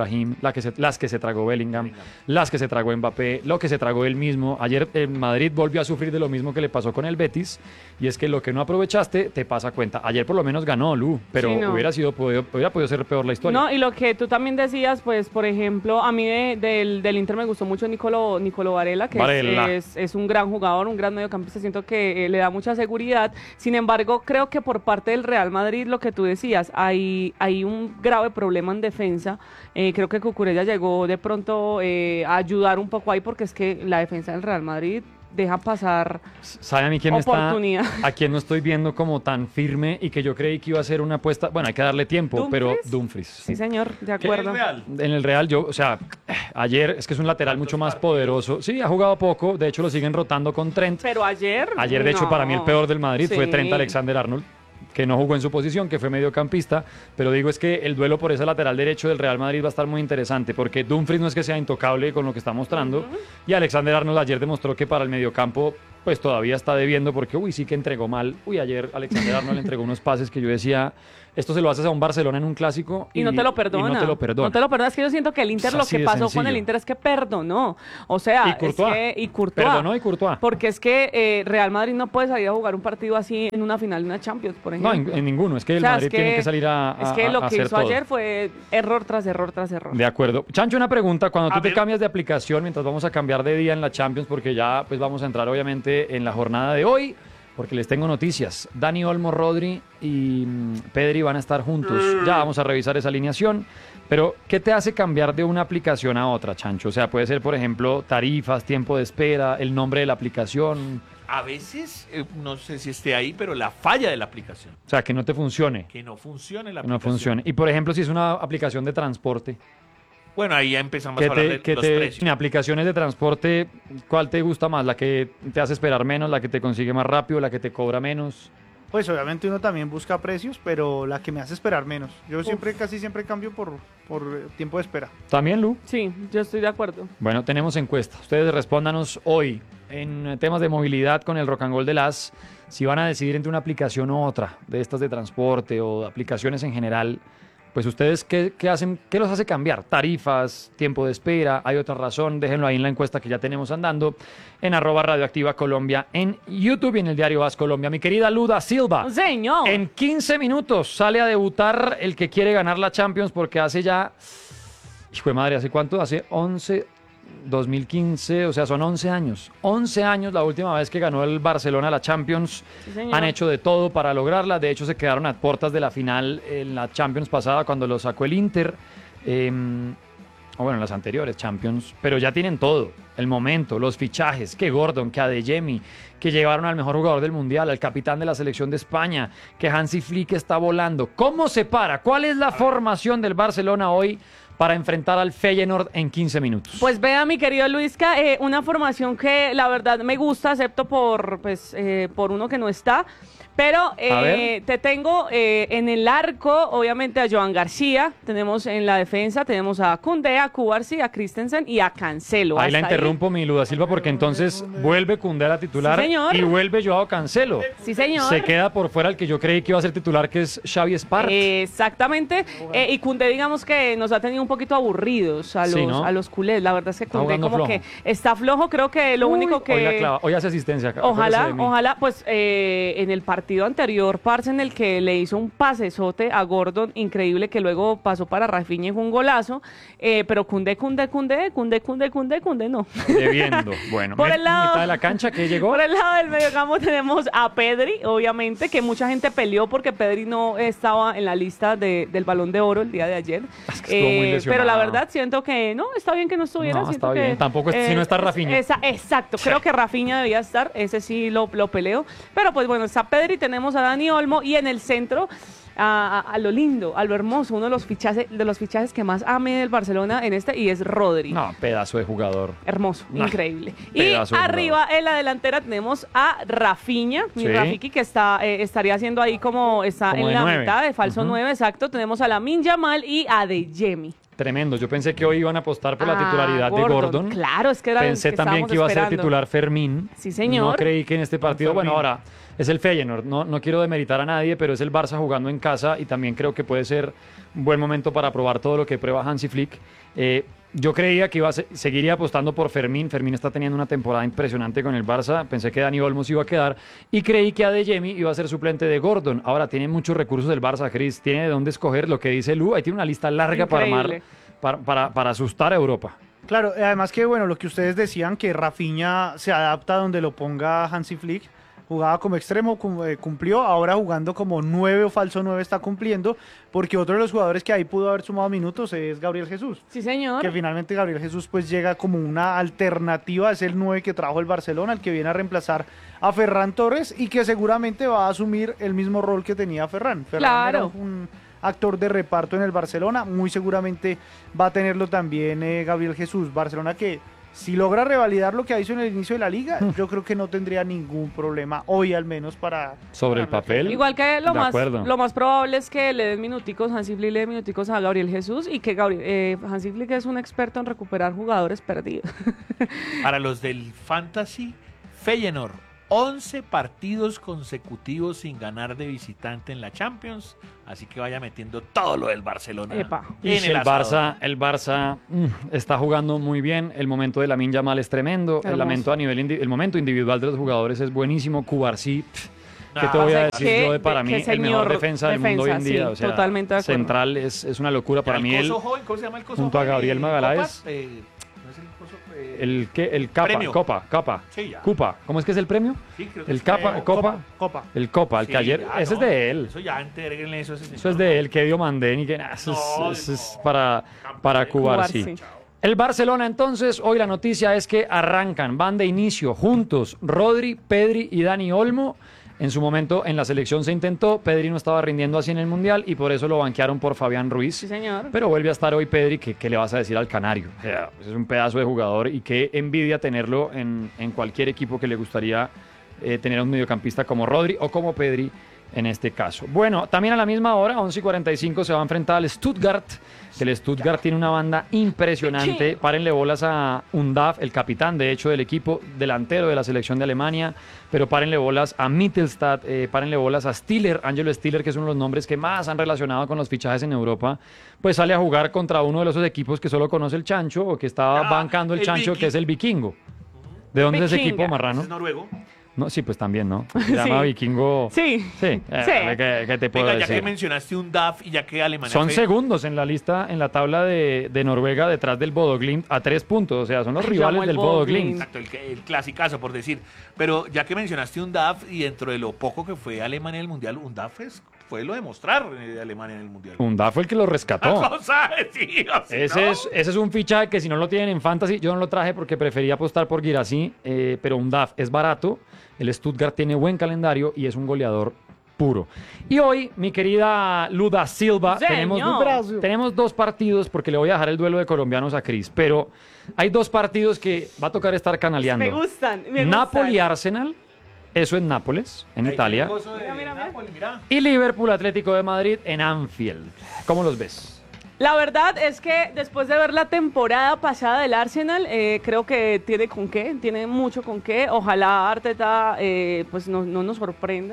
Speaker 1: Brahim, las que se tragó Bellingham, las que se tragó Mbappé, lo que se tragó él mismo. Ayer el Madrid volvió a sufrir de lo mismo que le pasó con el Betis, y es que lo que no aprovechaste te pasa cuenta. Ayer por lo menos ganó, Lu, pero sí, no. hubiera podido ser peor la historia.
Speaker 4: No, y lo que tú también decías, pues, por ejemplo, a mí del Inter me gustó mucho Nicolo Varela, que es un gran jugador, un gran mediocampista, siento que le da mucha seguridad. Sin embargo, creo que por parte del Real Madrid, lo que tú decías, hay un grave problema en defensa. Creo que Cucurella llegó de pronto a ayudar un poco ahí, porque es que la defensa del Real Madrid deja pasar
Speaker 1: ¿Sabe a mí quién
Speaker 4: oportunidad?
Speaker 1: A quién no estoy viendo como tan firme y que yo creí que iba a ser una apuesta? Bueno, hay que darle tiempo,
Speaker 4: ¿Dumfries?
Speaker 1: pero Dumfries.
Speaker 4: Sí, señor, de acuerdo.
Speaker 1: En el Real, ayer es que es un lateral mucho más poderoso. Sí, ha jugado poco, de hecho lo siguen rotando con Trent.
Speaker 4: Pero ayer
Speaker 1: de hecho, para mí el peor del Madrid fue Trent Alexander-Arnold, que no jugó en su posición, que fue mediocampista, pero digo es que el duelo por ese lateral derecho del Real Madrid va a estar muy interesante, porque Dumfries no es que sea intocable con lo que está mostrando, y Alexander-Arnold ayer demostró que para el mediocampo pues todavía está debiendo, porque sí que entregó mal. Ayer Alexander-Arnold le entregó unos pases que yo decía, esto se lo haces a un Barcelona en un clásico
Speaker 4: y no te lo perdona.
Speaker 1: No te lo perdona.
Speaker 4: Es que yo siento que el Inter, lo que pasó con el Inter es que perdonó. O sea,
Speaker 1: y Courtois. Perdonó y Courtois.
Speaker 4: Porque es que Real Madrid no puede salir a jugar un partido así en una final de una Champions, por ejemplo.
Speaker 1: No, en ninguno. Es que el Madrid tiene que salir a
Speaker 4: Es que lo que hizo
Speaker 1: todo.
Speaker 4: ayer fue error tras error tras error.
Speaker 1: De acuerdo. Chancho, una pregunta. Cuando tú te cambias de aplicación, mientras vamos a cambiar de día en la Champions, porque ya pues vamos a entrar obviamente en la jornada de hoy, porque les tengo noticias. Dani Olmo, Rodri y Pedri van a estar juntos. Ya vamos a revisar esa alineación. Pero, ¿qué te hace cambiar de una aplicación a otra, Chancho? O sea, puede ser, por ejemplo, tarifas, tiempo de espera, el nombre de la aplicación.
Speaker 2: A veces, no sé si esté ahí, pero la falla de la aplicación.
Speaker 1: O sea, que no te funcione.
Speaker 2: Que no funcione la
Speaker 1: aplicación.
Speaker 2: No funcione.
Speaker 1: Y, por ejemplo, si es una aplicación de transporte.
Speaker 2: Bueno, ahí ya empezamos a hablar de los precios.
Speaker 1: En aplicaciones de transporte, ¿cuál te gusta más? ¿La que te hace esperar menos, la que te consigue más rápido, la que te cobra menos?
Speaker 3: Pues obviamente uno también busca precios, pero la que me hace esperar menos. Yo casi siempre cambio por tiempo de espera.
Speaker 1: ¿También, Lu?
Speaker 4: Sí, yo estoy de acuerdo.
Speaker 1: Bueno, tenemos encuesta. Ustedes respóndanos hoy en temas de movilidad con el Rock and Roll de las, si van a decidir entre una aplicación u otra, de estas de transporte o aplicaciones en general. Pues ustedes, ¿qué hacen? ¿Qué los hace cambiar? Tarifas, tiempo de espera, ¿hay otra razón? Déjenlo ahí en la encuesta que ya tenemos andando en @Radioactiva Colombia en YouTube y en el diario AS Colombia. Mi querida Luda Silva.
Speaker 4: Señor.
Speaker 1: En 15 minutos sale a debutar el que quiere ganar la Champions, porque hace ya, hijo de madre, ¿hace cuánto? Hace 2015, o sea, son 11 años. 11 años la última vez que ganó el Barcelona la Champions.
Speaker 4: Sí,
Speaker 1: han hecho de todo para lograrla. De hecho, se quedaron a puertas de la final en la Champions pasada cuando lo sacó el Inter. O bueno, en las anteriores Champions. Pero ya tienen todo. El momento, los fichajes, que Gordon, que Adeyemi, que llevaron al mejor jugador del Mundial, al capitán de la selección de España, que Hansi Flick está volando. ¿Cómo se para? ¿Cuál es la formación del Barcelona hoy para enfrentar al Feyenoord en 15 minutos?
Speaker 4: Pues vea, mi querido Luisca, una formación que la verdad me gusta, excepto por uno que no está. Pero te tengo en el arco, obviamente, a Joan García. Tenemos en la defensa, tenemos a Koundé, a Cubarsí, a Christensen y a Cancelo.
Speaker 1: Ahí la interrumpo, mi Luda Silva, porque entonces vuelve Koundé a la titular,
Speaker 4: sí,
Speaker 1: y vuelve Joao Cancelo.
Speaker 4: Sí, señor.
Speaker 1: Se queda por fuera el que yo creí que iba a ser titular, que es Xavi Espart.
Speaker 4: Exactamente. Y Koundé, digamos que nos ha tenido un poquito aburridos a los culés. La verdad es que Koundé como flojo. Que está flojo. Creo que lo único que...
Speaker 1: Hoy hace asistencia.
Speaker 4: Ojalá, pues en el partido anterior, parce, en el que le hizo un pasesote a Gordon, increíble, que luego pasó para Rafinha y fue un golazo, pero Koundé no.
Speaker 1: Debiendo. Bueno,
Speaker 4: por el lado,
Speaker 1: mitad de la cancha que llegó.
Speaker 4: Por el lado del mediocampo tenemos a Pedri, obviamente, que mucha gente peleó porque Pedri no estaba en la lista del Balón de Oro el día de ayer.
Speaker 1: Es que estuvo muy lesionado.
Speaker 4: Pero la verdad siento que no, está bien que no estuviera.
Speaker 1: No, está bien. Tampoco si no está Rafinha.
Speaker 4: Exacto, creo que Rafinha debía estar, ese sí lo peleo. Pero pues bueno, está Pedri, tenemos a Dani Olmo y en el centro a lo lindo, a lo hermoso, uno de los fichajes que más amé del Barcelona y es Rodri.
Speaker 1: No, pedazo de jugador.
Speaker 4: Hermoso, increíble. Y arriba en la delantera tenemos a Rafinha, mi Rafiki, que estaría haciendo ahí como está en la 9. Mitad de falso 9, exacto. Tenemos a Lamine Yamal y a Adeyemi.
Speaker 1: Tremendo. Yo pensé que hoy iban a apostar por la titularidad de Gordon.
Speaker 4: Claro, es que era
Speaker 1: Pensé
Speaker 4: que
Speaker 1: también que iba a ser titular Fermín.
Speaker 4: Sí, señor.
Speaker 1: No creí que en este partido... Bueno, ahora, es el Feyenoord. No quiero demeritar a nadie, pero es el Barça jugando en casa y también creo que puede ser un buen momento para probar todo lo que prueba Hansi Flick. Yo creía que seguiría apostando por Fermín. Fermín está teniendo una temporada impresionante con el Barça. Pensé que Dani Olmos iba a quedar y creí que Adeyemi iba a ser suplente de Gordon. Ahora tiene muchos recursos el Barça, Cris. Tiene de dónde escoger. Lo que dice Lu, ahí tiene una lista larga para armar, para asustar a Europa.
Speaker 3: Claro, además que bueno, lo que ustedes decían, que Rafinha se adapta donde lo ponga Hansi Flick. Jugaba como extremo, cumplió, ahora jugando como 9 o falso 9 está cumpliendo, porque otro de los jugadores que ahí pudo haber sumado minutos es Gabriel Jesús.
Speaker 4: Sí, señor.
Speaker 3: Que finalmente Gabriel Jesús pues llega como una alternativa, es el 9 que trajo el Barcelona, el que viene a reemplazar a Ferran Torres y que seguramente va a asumir el mismo rol que tenía Ferran. Ferran era un actor de reparto en el Barcelona, muy seguramente va a tenerlo también Gabriel Jesús. Barcelona que... si logra revalidar lo que hizo en el inicio de la liga, yo creo que no tendría ningún problema, hoy al menos, para...
Speaker 1: Sobre el papel.
Speaker 4: Igual que lo más probable es que le den minuticos, Hansi Flick le dé minuticos a Gabriel Jesús y que Hansi Flick es un experto en recuperar jugadores perdidos.
Speaker 2: Para los del Fantasy, Feyenoord, 11 partidos consecutivos sin ganar de visitante en la Champions, así que vaya metiendo todo lo del Barcelona.
Speaker 1: Y el Barça está jugando muy bien, el momento de Lamine Yamal es tremendo, el momento individual de los jugadores es buenísimo. Cubarsí, ¿qué te voy a decir yo de para mí el mejor defensa del mundo hoy en día?
Speaker 4: Sí, o sea, totalmente de acuerdo.
Speaker 1: Central es una locura para mí.
Speaker 2: Joven, ¿cómo se llama el coso
Speaker 1: junto a Gabriel Magaláes. El Capa.
Speaker 2: Sí, ya.
Speaker 1: Cupa. ¿Cómo es que es el premio?
Speaker 2: Sí, creo que
Speaker 1: el Capa, Copa. El Copa, el
Speaker 2: Sí,
Speaker 1: que ayer.
Speaker 2: ya,
Speaker 1: ese es de él.
Speaker 2: Eso ya, entreguen eso.
Speaker 1: Eso es de él, que dio Mandén y que eso es para Cubar, sí. El Barcelona, entonces, hoy la noticia es que van de inicio juntos Rodri, Pedri y Dani Olmo. En su momento en la selección se intentó, Pedri no estaba rindiendo así en el Mundial y por eso lo banquearon por Fabián Ruiz.
Speaker 4: Sí, señor.
Speaker 1: Pero vuelve a estar hoy Pedri, ¿qué le vas a decir al Canario? O sea, es un pedazo de jugador y qué envidia tenerlo en cualquier equipo que le gustaría tener a un mediocampista como Rodri o como Pedri en este caso. Bueno, también a la misma hora, 11:45, se va a enfrentar al Stuttgart. El Stuttgart tiene una banda impresionante. Párenle bolas a Undav, el capitán, de hecho, del equipo, delantero de la selección de Alemania. Pero párenle bolas a Mittelstadt, párenle bolas a Stiller, Angelo Stiller, que es uno de los nombres que más han relacionado con los fichajes en Europa. Pues sale a jugar contra uno de esos equipos que solo conoce el Chancho, o que estaba bancando el Chancho, que es el Vikingo. ¿De dónde es ese equipo, Marrano?
Speaker 2: Es noruego.
Speaker 1: No, sí, pues también, ¿no? Se llama Vikingo.
Speaker 4: Sí.
Speaker 1: ¿Qué te puedo decir?
Speaker 2: Ya que mencionaste un DAF y ya que Alemania...
Speaker 1: Son segundos en la lista, en la tabla de Noruega, detrás del Bodo Glimt, a 3 puntos. O sea, son los rivales del Bodo Glimt.
Speaker 2: Exacto, el clasicazo, por decir. Pero ya que mencionaste un DAF y dentro de lo poco que fue Alemania en el Mundial, un DAF fue lo de mostrar Alemania en el Mundial.
Speaker 1: Undav fue el que lo rescató.
Speaker 2: Ese
Speaker 1: es un fichaje que si no lo tienen en Fantasy, yo no lo traje porque prefería apostar por Guirassy, pero Undav es barato, el Stuttgart tiene buen calendario y es un goleador puro. Y hoy, mi querida Luda Silva, tenemos 2 partidos, porque le voy a dejar el duelo de colombianos a Cris, pero hay 2 partidos que va a tocar estar canaleando.
Speaker 4: Me gustan.
Speaker 1: Napoli-Arsenal. Eso en Nápoles, en Italia.
Speaker 4: Mira.
Speaker 1: Y Liverpool Atlético de Madrid en Anfield. ¿Cómo los ves?
Speaker 4: La verdad es que después de ver la temporada pasada del Arsenal, creo que tiene mucho con qué. Ojalá Arteta pues no nos sorprenda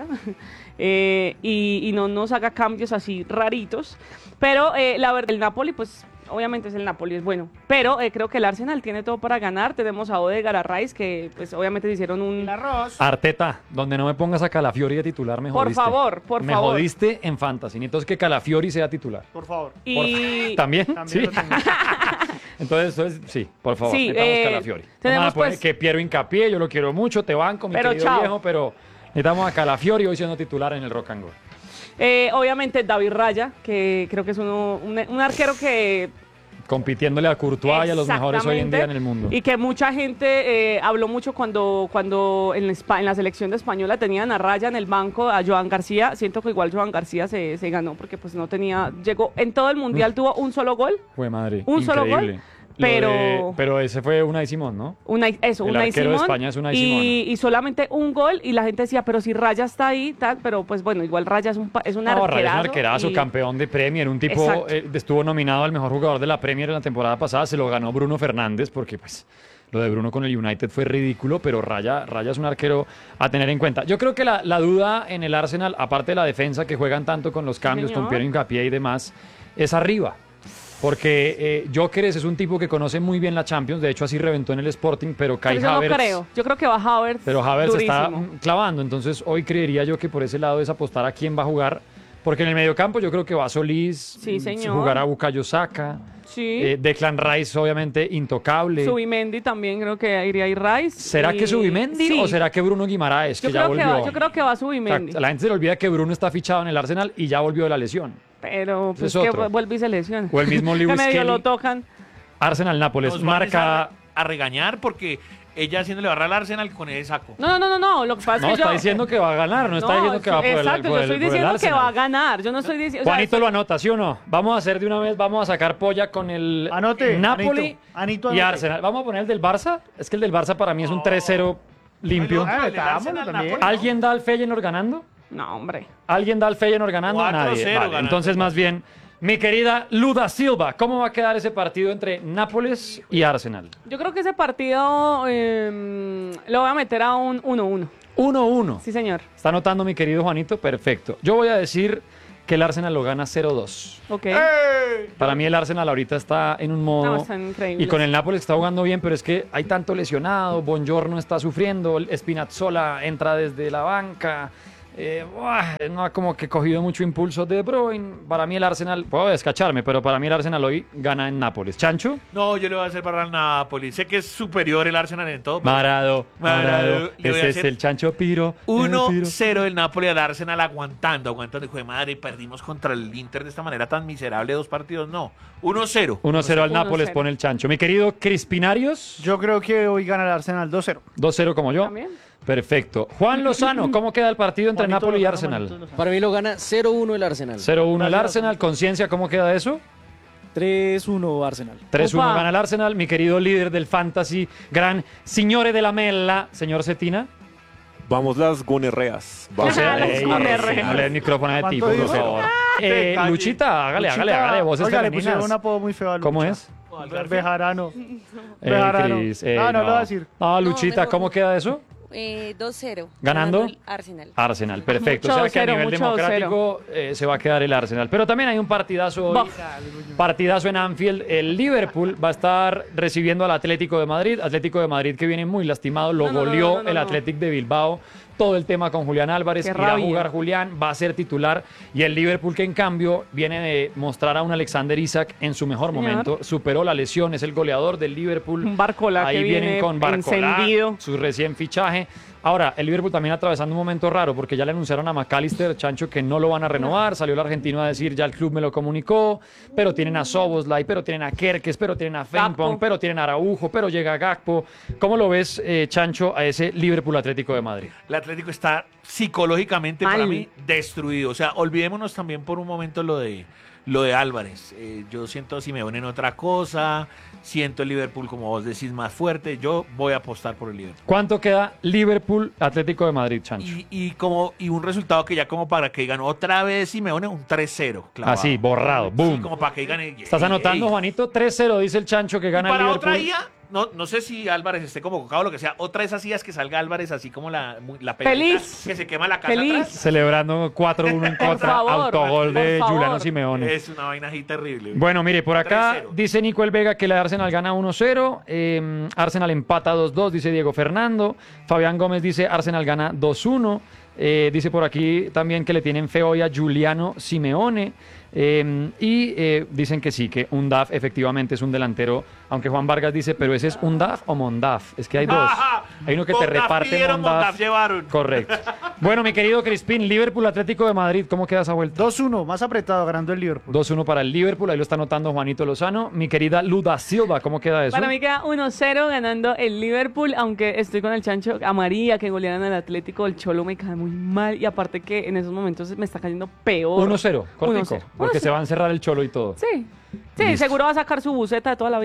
Speaker 4: y no nos haga cambios así raritos. Pero la verdad, el Napoli, pues obviamente es el Napoli, es bueno. Pero creo que el Arsenal tiene todo para ganar. Tenemos a Odegaard, a Rice, que pues obviamente hicieron un...
Speaker 3: arroz.
Speaker 1: Arteta, donde no me pongas a Calafiori de titular, me jodiste.
Speaker 4: Por favor.
Speaker 1: Me jodiste en Fantasy. Entonces que Calafiori sea titular.
Speaker 3: Por favor.
Speaker 1: ¿También? Sí.
Speaker 3: Lo tengo.
Speaker 1: Entonces, sí, por favor,
Speaker 4: sí,
Speaker 1: necesitamos Calafiori.
Speaker 4: Tenemos
Speaker 1: pues que Piero Hincapié, yo lo quiero mucho, te banco, mi querido viejo, pero necesitamos a Calafiori hoy siendo titular en el Rock and Roll.
Speaker 4: Obviamente David Raya, que creo que es un arquero que...
Speaker 1: compitiéndole a Courtois y a los mejores hoy en día en el mundo.
Speaker 4: Y que mucha gente habló mucho cuando en la selección de Española tenían a Raya en el banco, a Joan García. Siento que igual Joan García se ganó porque pues no tenía... Llegó en todo el Mundial, tuvo un solo gol.
Speaker 1: Fue madre,
Speaker 4: un
Speaker 1: increíble.
Speaker 4: solo gol.
Speaker 1: Pero ese fue Unai Simón, ¿no?
Speaker 4: Unai
Speaker 1: arquero
Speaker 4: Simón.
Speaker 1: de España es Unai Simón.
Speaker 4: Y solamente un gol y la gente decía, pero si Raya está ahí, tal, pero pues bueno, igual Raya es un arquerazo.
Speaker 1: Raya es un arquerazo, campeón de Premier, un tipo estuvo nominado al mejor jugador de la Premier en la temporada pasada, se lo ganó Bruno Fernández porque pues lo de Bruno con el United fue ridículo, pero Raya es un arquero a tener en cuenta. Yo creo que la duda en el Arsenal, aparte de la defensa que juegan tanto con los cambios, con Pierre Hincapié y demás, es arriba. Porque Gyökeres es un tipo que conoce muy bien la Champions, de hecho así reventó en el Sporting, pero Kai Havertz...
Speaker 4: No creo, yo creo que va Havertz.
Speaker 1: Pero Havertz
Speaker 4: durísimo.
Speaker 1: está clavando, entonces hoy creería yo que por ese lado es apostar a quién va a jugar, porque en el mediocampo yo creo que va Solís,
Speaker 4: sí, señor.
Speaker 1: jugará Bukayo Saka,
Speaker 4: sí.
Speaker 1: Declan Rice obviamente intocable.
Speaker 4: Zubimendi también creo que iría ahí Rice.
Speaker 1: ¿Será que Zubimendi o será que Bruno Guimaraes, que ya volvió?
Speaker 4: Yo creo que va Zubimendi.
Speaker 1: O sea, la gente se le olvida que Bruno está fichado en el Arsenal y ya volvió de la lesión.
Speaker 4: Pero pues que vuelve y se lesiona.
Speaker 1: O el mismo Lewis
Speaker 4: que medio
Speaker 1: Kelly.
Speaker 4: lo tocan.
Speaker 1: Arsenal-Nápoles marca...
Speaker 2: a regañar porque ella haciéndole barra al Arsenal con ese saco.
Speaker 4: No. Lo que pasa es que
Speaker 1: está diciendo que va a ganar, no está diciendo que va a poder.
Speaker 4: Exacto, yo estoy diciendo que va a ganar. Yo no estoy diciendo.
Speaker 1: Juanito lo anota, ¿sí o no? Vamos a hacer de una vez, vamos a sacar polla con el Napoli y Arsenal. Vamos a poner el del Barça. Es que el del Barça para mí es un 3-0 limpio. ¿Alguien da al Feyenoord ganando?
Speaker 4: No, hombre.
Speaker 1: ¿Alguien da al Feyenoord ganando? Nadie. Vale, entonces, más bien, mi querida Luda Silva, ¿cómo va a quedar ese partido entre Nápoles y Arsenal?
Speaker 4: Yo creo que ese partido lo voy a meter a un 1-1.
Speaker 1: 1-1.
Speaker 4: Sí, señor.
Speaker 1: Está anotando mi querido Juanito, perfecto. Yo voy a decir que el Arsenal lo gana 0-2.
Speaker 4: Ok.
Speaker 1: Para mí el Arsenal ahorita está en un modo...
Speaker 4: increíble.
Speaker 1: Y con el Nápoles está jugando bien, pero es que hay tanto lesionado, Buongiorno está sufriendo, Spinazzola entra desde la banca... no ha como que cogido mucho impulso De Bruyne. Para mí el Arsenal, puedo descacharme, pero para mí el Arsenal hoy gana en Nápoles. ¿Chancho?
Speaker 2: No, yo le voy a hacer para el Nápoles. Sé que es superior el Arsenal en todo.
Speaker 1: Marado. Ese es el Chancho Piro.
Speaker 2: 1-0 el Nápoles al Arsenal aguantando. Hijo de madre, perdimos contra el Inter de esta manera tan miserable 2 partidos. No, 1-0.
Speaker 1: 1-0 al Nápoles pone el Chancho. Mi querido Crispinarios.
Speaker 3: Yo creo que hoy gana el Arsenal 2-0.
Speaker 1: 2-0 como yo.
Speaker 4: ¿También?
Speaker 1: Perfecto. Juan Lozano, ¿cómo queda el partido entre Napoli y Arsenal?
Speaker 5: Para mí lo gana 0-1 el Arsenal.
Speaker 1: 0-1 el Arsenal. Conciencia, ¿cómo queda eso?
Speaker 6: 3-1 Arsenal.
Speaker 1: 3-1 gana el Arsenal. Mi querido líder del Fantasy, gran signore de la Mella, señor Cetina.
Speaker 7: Vamos las gonerreas.
Speaker 1: No le el micrófono de tipo, por favor. Luchita, hágale, voces femeninas.
Speaker 3: Un apodo muy feo a Lucha.
Speaker 1: ¿Cómo es?
Speaker 3: Bejarano.
Speaker 1: Cris,
Speaker 3: no lo voy a decir.
Speaker 1: No, Luchita, ¿cómo queda eso?
Speaker 8: 2-0.
Speaker 1: ¿Ganando?
Speaker 8: El Arsenal.
Speaker 1: Arsenal, perfecto.
Speaker 4: Mucho
Speaker 1: O sea que a
Speaker 4: 0,
Speaker 1: nivel
Speaker 4: mucho
Speaker 1: democrático se va a quedar el Arsenal. Pero también hay un partidazo hoy. Partidazo en Anfield. El Liverpool va a estar recibiendo al Atlético de Madrid. Atlético de Madrid que viene muy lastimado. Lo goleó el Athletic de Bilbao. Todo el tema con Julián Álvarez. Irá a jugar Julián, va a ser titular. Y el Liverpool que en cambio viene de mostrar a un Alexander Isak en su mejor momento. Superó la lesión, es el goleador del Liverpool.
Speaker 4: Un Barcola
Speaker 1: ahí
Speaker 4: que
Speaker 1: vienen con Barcola,
Speaker 4: encendido.
Speaker 1: su recién fichaje. Ahora, el Liverpool también atravesando un momento raro porque ya le anunciaron a McAllister, Chancho, que no lo van a renovar. Salió el argentino a decir, ya el club me lo comunicó, pero tienen a Szoboszlai, pero tienen a Kerkez, pero tienen a Frimpong, pero tienen a Araujo, pero llega Gakpo. ¿Cómo lo ves, Chancho, a ese Liverpool Atlético de Madrid?
Speaker 2: El Atlético está psicológicamente para mí destruido. O sea, olvidémonos también por un momento lo de Álvarez. Yo siento a Simeone en otra cosa, siento el Liverpool, como vos decís, más fuerte. Yo voy a apostar por el Liverpool.
Speaker 1: ¿Cuánto queda Liverpool Atlético de Madrid, Chancho?
Speaker 2: Y un resultado que ya como para que digan otra vez Simeone, un 3-0. Clavado.
Speaker 1: Así, borrado, boom.
Speaker 2: Sí, como para que digan...
Speaker 1: ¿Estás anotando, Juanito? 3-0, dice el Chancho, que gana el Liverpool.
Speaker 2: Para otra día... No sé si Álvarez esté convocado o lo que sea. Otra de esas ideas que salga Álvarez así como la pelota que se quema la casa atrás.
Speaker 1: Celebrando 4-1 en contra, autogol de Giuliano Simeone.
Speaker 2: Es una vaina así terrible.
Speaker 1: Bueno, mire, por acá dice Nico El Vega que el Arsenal gana 1-0. Arsenal empata 2-2, dice Diego Fernando. Fabián Gómez dice Arsenal gana 2-1. Dice por aquí también que le tienen fe hoy a Giuliano Simeone. Dicen que sí, que Undav efectivamente es un delantero, aunque Juan Vargas dice, pero ese es Undav o Mondav, es que hay dos, hay uno que te reparte Mondav,
Speaker 2: llevaron.
Speaker 1: Correcto. Bueno, mi querido Crispín, Liverpool Atlético de Madrid, ¿cómo queda esa vuelta?
Speaker 3: 2-1, más apretado, ganando el Liverpool.
Speaker 1: 2-1 para el Liverpool, ahí lo está anotando Juanito Lozano. Mi querida Luda Silva, ¿cómo queda eso?
Speaker 4: Para mí queda 1-0 ganando el Liverpool, aunque estoy con el Chancho a María, que golearon al Atlético. El Cholo me cae muy mal y aparte que en esos momentos me está cayendo peor.
Speaker 1: 1-0, cortico, porque se va a encerrar el Cholo y todo.
Speaker 4: Sí,
Speaker 1: Listo.
Speaker 4: seguro va a sacar su buceta de toda la vida.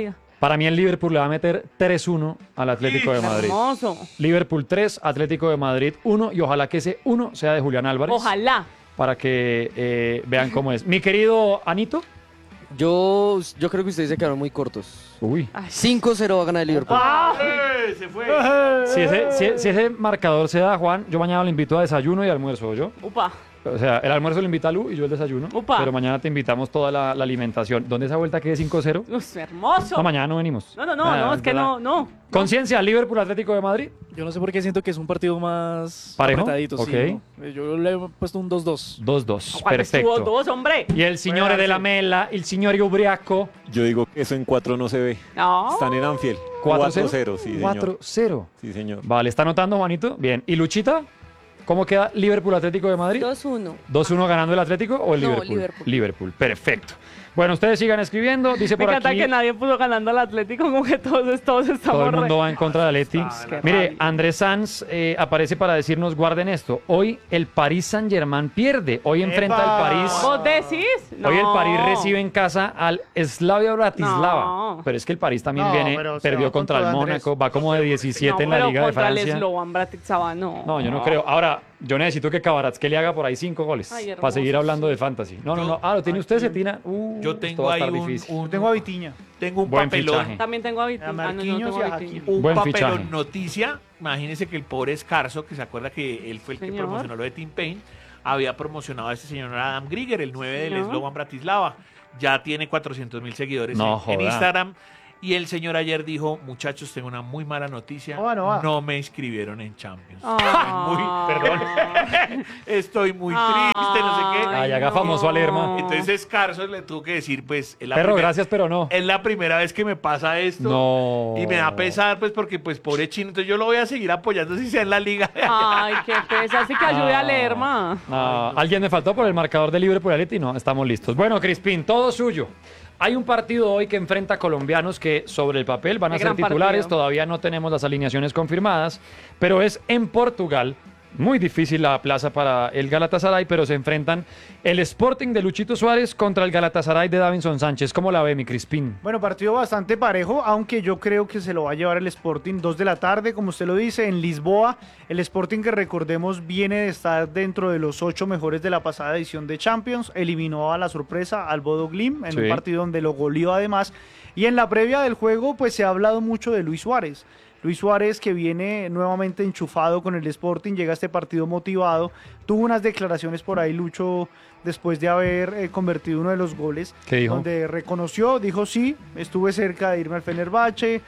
Speaker 1: Para mí el Liverpool le va a meter 3-1 al Atlético de Madrid.
Speaker 4: Hermoso.
Speaker 1: Liverpool 3, Atlético de Madrid 1 y ojalá que ese 1 sea de Julián Álvarez.
Speaker 4: Ojalá.
Speaker 1: Para que vean cómo es. Mi querido Anito.
Speaker 5: Yo creo que ustedes se quedaron muy cortos.
Speaker 1: Uy.
Speaker 5: 5-0 va a ganar el Liverpool.
Speaker 2: Se fue.
Speaker 1: Si ese marcador se da, Juan, yo mañana lo invito a desayuno y almuerzo, ¿yo?
Speaker 4: Upa.
Speaker 1: O sea, el almuerzo lo invita a Lu y yo el desayuno.
Speaker 4: Upa.
Speaker 1: Pero mañana te invitamos toda la alimentación. ¿Dónde esa vuelta quede 5-0?
Speaker 4: Hermoso.
Speaker 1: No, mañana no venimos.
Speaker 4: No, es que no.
Speaker 1: Conciencia, Liverpool, Atlético de Madrid.
Speaker 6: Yo no sé por qué siento que es un partido más
Speaker 1: ¿Parejo?
Speaker 6: apretadito.
Speaker 1: Okay.
Speaker 6: Sí, ¿no? Yo le he puesto un 2-2.
Speaker 1: 2-2,
Speaker 4: ¿Cuál
Speaker 1: perfecto.
Speaker 4: estuvo 2, hombre?
Speaker 1: Y el signore de la Mela, el signor Ubriaco.
Speaker 7: Yo digo que eso en 4 no se ve.
Speaker 4: No.
Speaker 7: Están en Anfield.
Speaker 1: 4-0.
Speaker 7: 4-0, sí, señor.
Speaker 1: 4-0.
Speaker 7: Sí, señor.
Speaker 1: Vale, ¿está anotando, Juanito? Bien. ¿Y Luchita? ¿Cómo queda Liverpool, Atlético de Madrid?
Speaker 8: 2-1.
Speaker 1: ¿2-1 ganando el Atlético o el
Speaker 8: No,
Speaker 1: Liverpool?
Speaker 8: Liverpool.
Speaker 1: Liverpool, perfecto. Bueno, ustedes sigan escribiendo. Dice
Speaker 4: Me
Speaker 1: por
Speaker 4: encanta
Speaker 1: aquí.
Speaker 4: que nadie pudo ganando al Atlético, como que todos estamos
Speaker 1: Todo el mundo va en contra de Atleti.
Speaker 4: Qué
Speaker 1: Mire,
Speaker 4: rabia.
Speaker 1: Andrés Sanz aparece para decirnos, guarden esto. Hoy el Paris Saint-Germain pierde. Hoy enfrenta
Speaker 3: ¡Epa!
Speaker 1: al París.
Speaker 4: ¿Vos decís? No.
Speaker 1: Hoy el París recibe en casa al Slavia Bratislava.
Speaker 4: No.
Speaker 1: Pero es que el París también
Speaker 3: No,
Speaker 1: viene,
Speaker 3: pero se
Speaker 1: perdió
Speaker 3: va
Speaker 1: contra
Speaker 3: con
Speaker 1: el
Speaker 3: todo,
Speaker 1: Mónaco, va como de 17 en la
Speaker 4: pero
Speaker 1: Liga de
Speaker 4: contra el
Speaker 1: Francia.
Speaker 4: Slovan Bratislava, no.
Speaker 1: No, yo no creo. Ahora, yo necesito que Cabarazque le haga por ahí 5 goles
Speaker 4: Ay, hermoso,
Speaker 1: para seguir hablando
Speaker 4: sí.
Speaker 1: de fantasy. No. Ah, ¿lo tiene usted, Cetina?
Speaker 2: Yo
Speaker 1: esto
Speaker 2: tengo
Speaker 1: va a
Speaker 2: ahí
Speaker 1: estar
Speaker 2: un,
Speaker 1: difícil.
Speaker 3: Yo tengo a Vitiña.
Speaker 2: tengo un
Speaker 1: Buen
Speaker 2: papelón.
Speaker 1: fichaje.
Speaker 4: También tengo a Vitinha.
Speaker 3: A Marquinhos y a Hakimi.
Speaker 2: Un
Speaker 1: Buen
Speaker 2: papelón
Speaker 1: fichaje.
Speaker 2: noticia. Imagínense que el pobre Escarzo, que se acuerda que él fue el que
Speaker 4: Señor.
Speaker 2: promocionó lo de Team Pain, había promocionado a este señor Adam Grieger, el 9 del
Speaker 4: Señor.
Speaker 2: Slovan Bratislava. Ya tiene 400.000 seguidores
Speaker 1: No,
Speaker 2: en
Speaker 1: joda.
Speaker 2: Instagram. Y el señor ayer dijo, muchachos, tengo una muy mala noticia.
Speaker 3: No va.
Speaker 2: No me inscribieron en Champions.
Speaker 4: Ah.
Speaker 2: Estoy muy triste, no sé qué.
Speaker 1: Ay, haga famoso a Lerma.
Speaker 2: Entonces Escarzo le tuvo que decir, pues, es la
Speaker 1: Perro,
Speaker 2: primera-
Speaker 1: gracias, pero no.
Speaker 2: es la primera vez que me pasa esto.
Speaker 1: No.
Speaker 2: Y me da pesar, pues, porque, pues, pobre Chino. Entonces yo lo voy a seguir apoyando si sea en la liga.
Speaker 4: Ay, qué pesa. Así que ayude a Lerma.
Speaker 1: Alguien me faltó por el marcador de Liverpool y Atleti. No, estamos listos. Bueno, Crispín, todo suyo. Hay un partido hoy que enfrenta a colombianos que sobre el papel van a
Speaker 4: Qué
Speaker 1: ser
Speaker 4: gran
Speaker 1: titulares.
Speaker 4: partido.
Speaker 1: Todavía no tenemos las alineaciones confirmadas, pero es en Portugal. Muy difícil la plaza para el Galatasaray, pero se enfrentan el Sporting de Luchito Suárez contra el Galatasaray de Davinson Sánchez. ¿Cómo la ve, mi Crispín?
Speaker 3: Bueno, partido bastante parejo, aunque yo creo que se lo va a llevar el Sporting 2 de la tarde, como usted lo dice, en Lisboa. El Sporting, que recordemos, viene de estar dentro de los 8 mejores de la pasada edición de Champions. Eliminó a la sorpresa al Bodo Glimt en
Speaker 1: Sí.
Speaker 3: un partido donde lo goleó además. Y en la previa del juego, pues se ha hablado mucho de Luis Suárez. Luis Suárez, que viene nuevamente enchufado con el Sporting, llega a este partido motivado. Tuvo unas declaraciones por ahí, Lucho, después de haber convertido uno de los goles.
Speaker 1: ¿Qué dijo?
Speaker 3: Donde reconoció, dijo sí, estuve cerca de irme al Fenerbahce,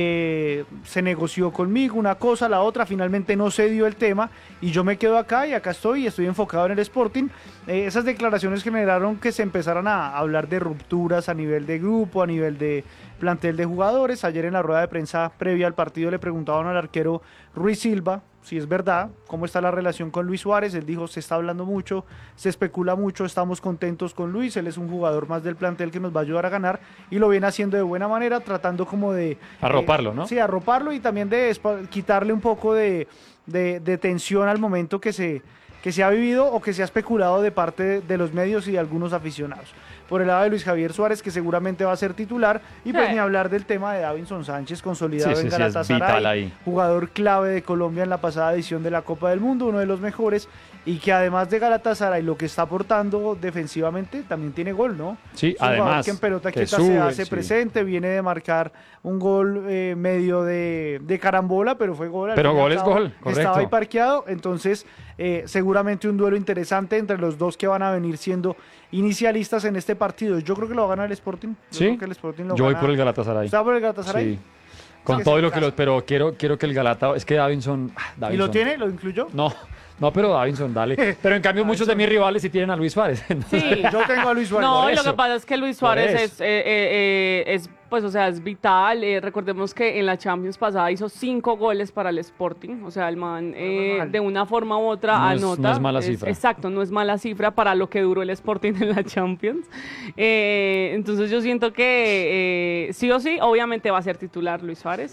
Speaker 3: se negoció conmigo una cosa, la otra, finalmente no se dio el tema y yo me quedo acá y acá estoy enfocado en el Sporting. Esas declaraciones generaron que se empezaran a hablar de rupturas a nivel de grupo, a nivel de plantel de jugadores. Ayer en la rueda de prensa previa al partido le preguntaban al arquero Ruiz Silva si es verdad, cómo está la relación con Luis Suárez. Él dijo, se está hablando mucho, se especula mucho, estamos contentos con Luis, él es un jugador más del plantel que nos va a ayudar a ganar y lo viene haciendo de buena manera, tratando como de...
Speaker 1: Arroparlo, ¿no?
Speaker 3: Sí, arroparlo y también de quitarle un poco de tensión al momento que se ha vivido o que se ha especulado de parte de los medios y de algunos aficionados. Por el lado de Luis Javier Suárez, que seguramente va a ser titular, y pues
Speaker 4: Sí.
Speaker 3: ni hablar del tema de Davinson Sánchez, consolidado
Speaker 1: Sí,
Speaker 3: en
Speaker 1: sí, sí, es vital
Speaker 3: Galatasaray,
Speaker 1: ahí.
Speaker 3: jugador clave de Colombia en la pasada edición de la Copa del Mundo, uno de los mejores, y que además de Galatasaray, lo que está aportando defensivamente, también tiene gol, ¿no?
Speaker 1: Sí,
Speaker 3: Es un jugador
Speaker 1: además.
Speaker 3: que en pelota
Speaker 1: que
Speaker 3: quieta se
Speaker 1: sube,
Speaker 3: hace
Speaker 1: sí.
Speaker 3: presente, viene de marcar un gol medio de carambola, pero fue gol. al
Speaker 1: Pero
Speaker 3: fin y al
Speaker 1: gol es
Speaker 3: cabo.
Speaker 1: gol, correcto.
Speaker 3: Estaba ahí parqueado, entonces seguramente un duelo interesante entre los dos que van a venir siendo inicialistas en este partido. Yo creo que lo va a ganar el Sporting. Yo
Speaker 1: ¿Sí?
Speaker 3: creo que el Sporting lo
Speaker 1: Yo voy
Speaker 3: gana.
Speaker 1: por el Galatasaray.
Speaker 3: ¿Está por el Galatasaray?
Speaker 1: Sí. Con
Speaker 3: que
Speaker 1: todo
Speaker 3: se
Speaker 1: lo que
Speaker 3: casa.
Speaker 1: pero quiero que el Galata, es que Davinson,
Speaker 3: ¿Y lo tiene? ¿Lo incluyó?
Speaker 1: No, pero Davinson, dale. Pero en cambio muchos de mis rivales sí tienen a Luis Suárez.
Speaker 4: Sí.
Speaker 3: Yo tengo a Luis Suárez.
Speaker 4: No,
Speaker 1: Por
Speaker 4: y lo
Speaker 1: eso.
Speaker 4: que pasa es que Luis
Speaker 1: Por
Speaker 4: Suárez
Speaker 1: eso.
Speaker 4: pues, o sea, es vital. Recordemos que en la Champions pasada hizo 5 goles para el Sporting. O sea, el man de una forma u otra
Speaker 1: No es-
Speaker 4: anota.
Speaker 1: no es mala cifra.
Speaker 4: Exacto, no es mala cifra para lo que duró el Sporting en la Champions. Entonces yo siento que sí o sí, obviamente va a ser titular Luis Suárez.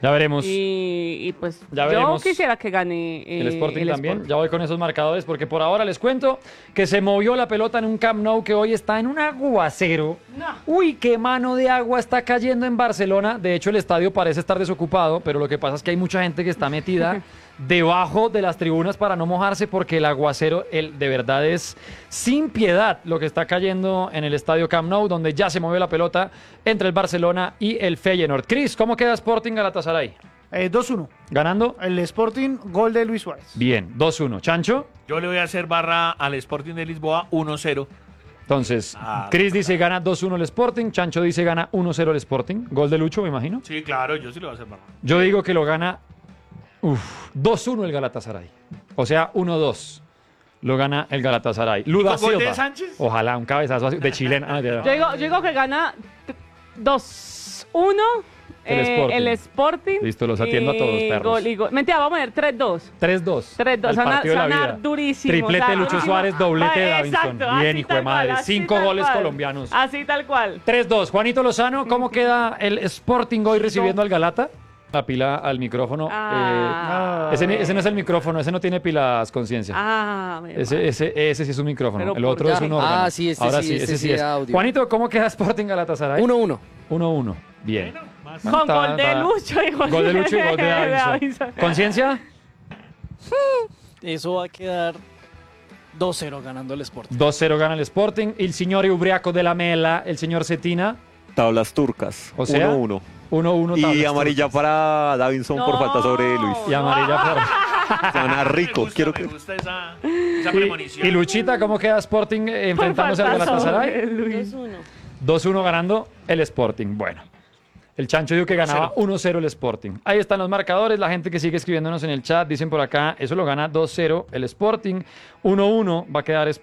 Speaker 1: Ya veremos.
Speaker 4: Y pues
Speaker 1: Ya
Speaker 4: yo
Speaker 1: veremos.
Speaker 4: quisiera que gane
Speaker 1: El Sporting también.
Speaker 4: Sporting.
Speaker 1: Ya voy con esos marcadores porque por ahora les cuento que se movió la pelota en un Camp Nou que hoy está en un aguacero.
Speaker 4: No.
Speaker 1: Uy, qué mano de agua está cayendo en Barcelona. De hecho, el estadio parece estar desocupado, pero lo que pasa es que hay mucha gente que está metida debajo de las tribunas para no mojarse porque el aguacero de verdad es sin piedad lo que está cayendo en el estadio Camp Nou, donde ya se movió la pelota entre el Barcelona y el Feyenoord. Cris, ¿cómo queda Sporting Galatasaray?
Speaker 3: 2-1.
Speaker 1: ¿Ganando?
Speaker 3: El Sporting, gol de Luis Suárez.
Speaker 1: Bien, 2-1. ¿Chancho?
Speaker 2: Yo le voy a hacer barra al Sporting de Lisboa 1-0.
Speaker 1: Entonces, Cris dice gana 2-1 el Sporting, Chancho dice gana 1-0 el Sporting. Gol de Lucho, me imagino.
Speaker 2: Sí, claro, yo sí le voy a hacer barra.
Speaker 1: Yo digo que lo gana 2-1 el Galatasaray. O sea, 1-2. Lo gana el Galatasaray. Luda
Speaker 2: ¿Con gol de
Speaker 1: Silva.
Speaker 2: Sánchez?
Speaker 1: Ojalá, un cabezazo así, de chilena.
Speaker 4: Yo digo que gana 2-1
Speaker 1: El Sporting.
Speaker 4: el Sporting.
Speaker 1: Listo, los atiendo a todos, perros.
Speaker 4: Mentira, vamos a ver 3-2.
Speaker 1: 3-2.
Speaker 4: 3-2.
Speaker 1: El
Speaker 4: Se
Speaker 1: partido de la
Speaker 4: van a dar
Speaker 1: vida.
Speaker 4: durísimo.
Speaker 1: Triplete de Lucho
Speaker 4: durísimo.
Speaker 1: Suárez, doblete de Davinson.
Speaker 4: Exacto,
Speaker 1: Bien,
Speaker 4: así
Speaker 1: hijo de
Speaker 4: tal
Speaker 1: madre.
Speaker 4: cual, así
Speaker 1: 5
Speaker 4: tal
Speaker 1: goles
Speaker 4: cual.
Speaker 1: colombianos.
Speaker 4: Así tal cual.
Speaker 1: 3-2. Juanito Lozano, ¿cómo queda el Sporting hoy recibiendo al Galata? La pila al micrófono. Ese no es el micrófono, ese no tiene pilas, conciencia. Ese sí es un micrófono.
Speaker 4: Pero
Speaker 1: El otro
Speaker 4: por
Speaker 1: es
Speaker 4: ya.
Speaker 1: un órgano.
Speaker 5: Sí, este
Speaker 1: Ahora
Speaker 5: sí,
Speaker 1: ese
Speaker 5: este
Speaker 1: sí
Speaker 5: sí
Speaker 1: es.
Speaker 5: era audio.
Speaker 1: Juanito, ¿cómo queda Sporting Galatasaray?
Speaker 5: 1-1.
Speaker 1: 1-1. Bien.
Speaker 4: Con gol de Lucho y
Speaker 1: Gol de Lucho y gol de Davinson.
Speaker 4: Davinson.
Speaker 1: ¿Conciencia?
Speaker 6: Eso va a quedar 2-0 ganando el Sporting.
Speaker 1: 2-0 gana el Sporting. El señor Ubriaco de la Mela, el señor Cetina.
Speaker 7: Tablas turcas.
Speaker 1: O sea,
Speaker 7: 1-1.
Speaker 1: 1-1.
Speaker 7: Y
Speaker 1: tablas
Speaker 7: amarilla
Speaker 1: turcas.
Speaker 7: para Davinson por falta sobre Luis.
Speaker 1: Y amarilla para...
Speaker 7: Se van a rico.
Speaker 2: Me gusta esa premonición.
Speaker 1: Y Luchita, ¿cómo queda Sporting enfrentándose al Galatasaray? 2-1 ganando el Sporting. Bueno, el Chancho dijo que ganaba 1-0 el Sporting. Ahí están los marcadores. La gente que sigue escribiéndonos en el chat dicen por acá, eso lo gana 2-0 el Sporting. 1-1 va a quedar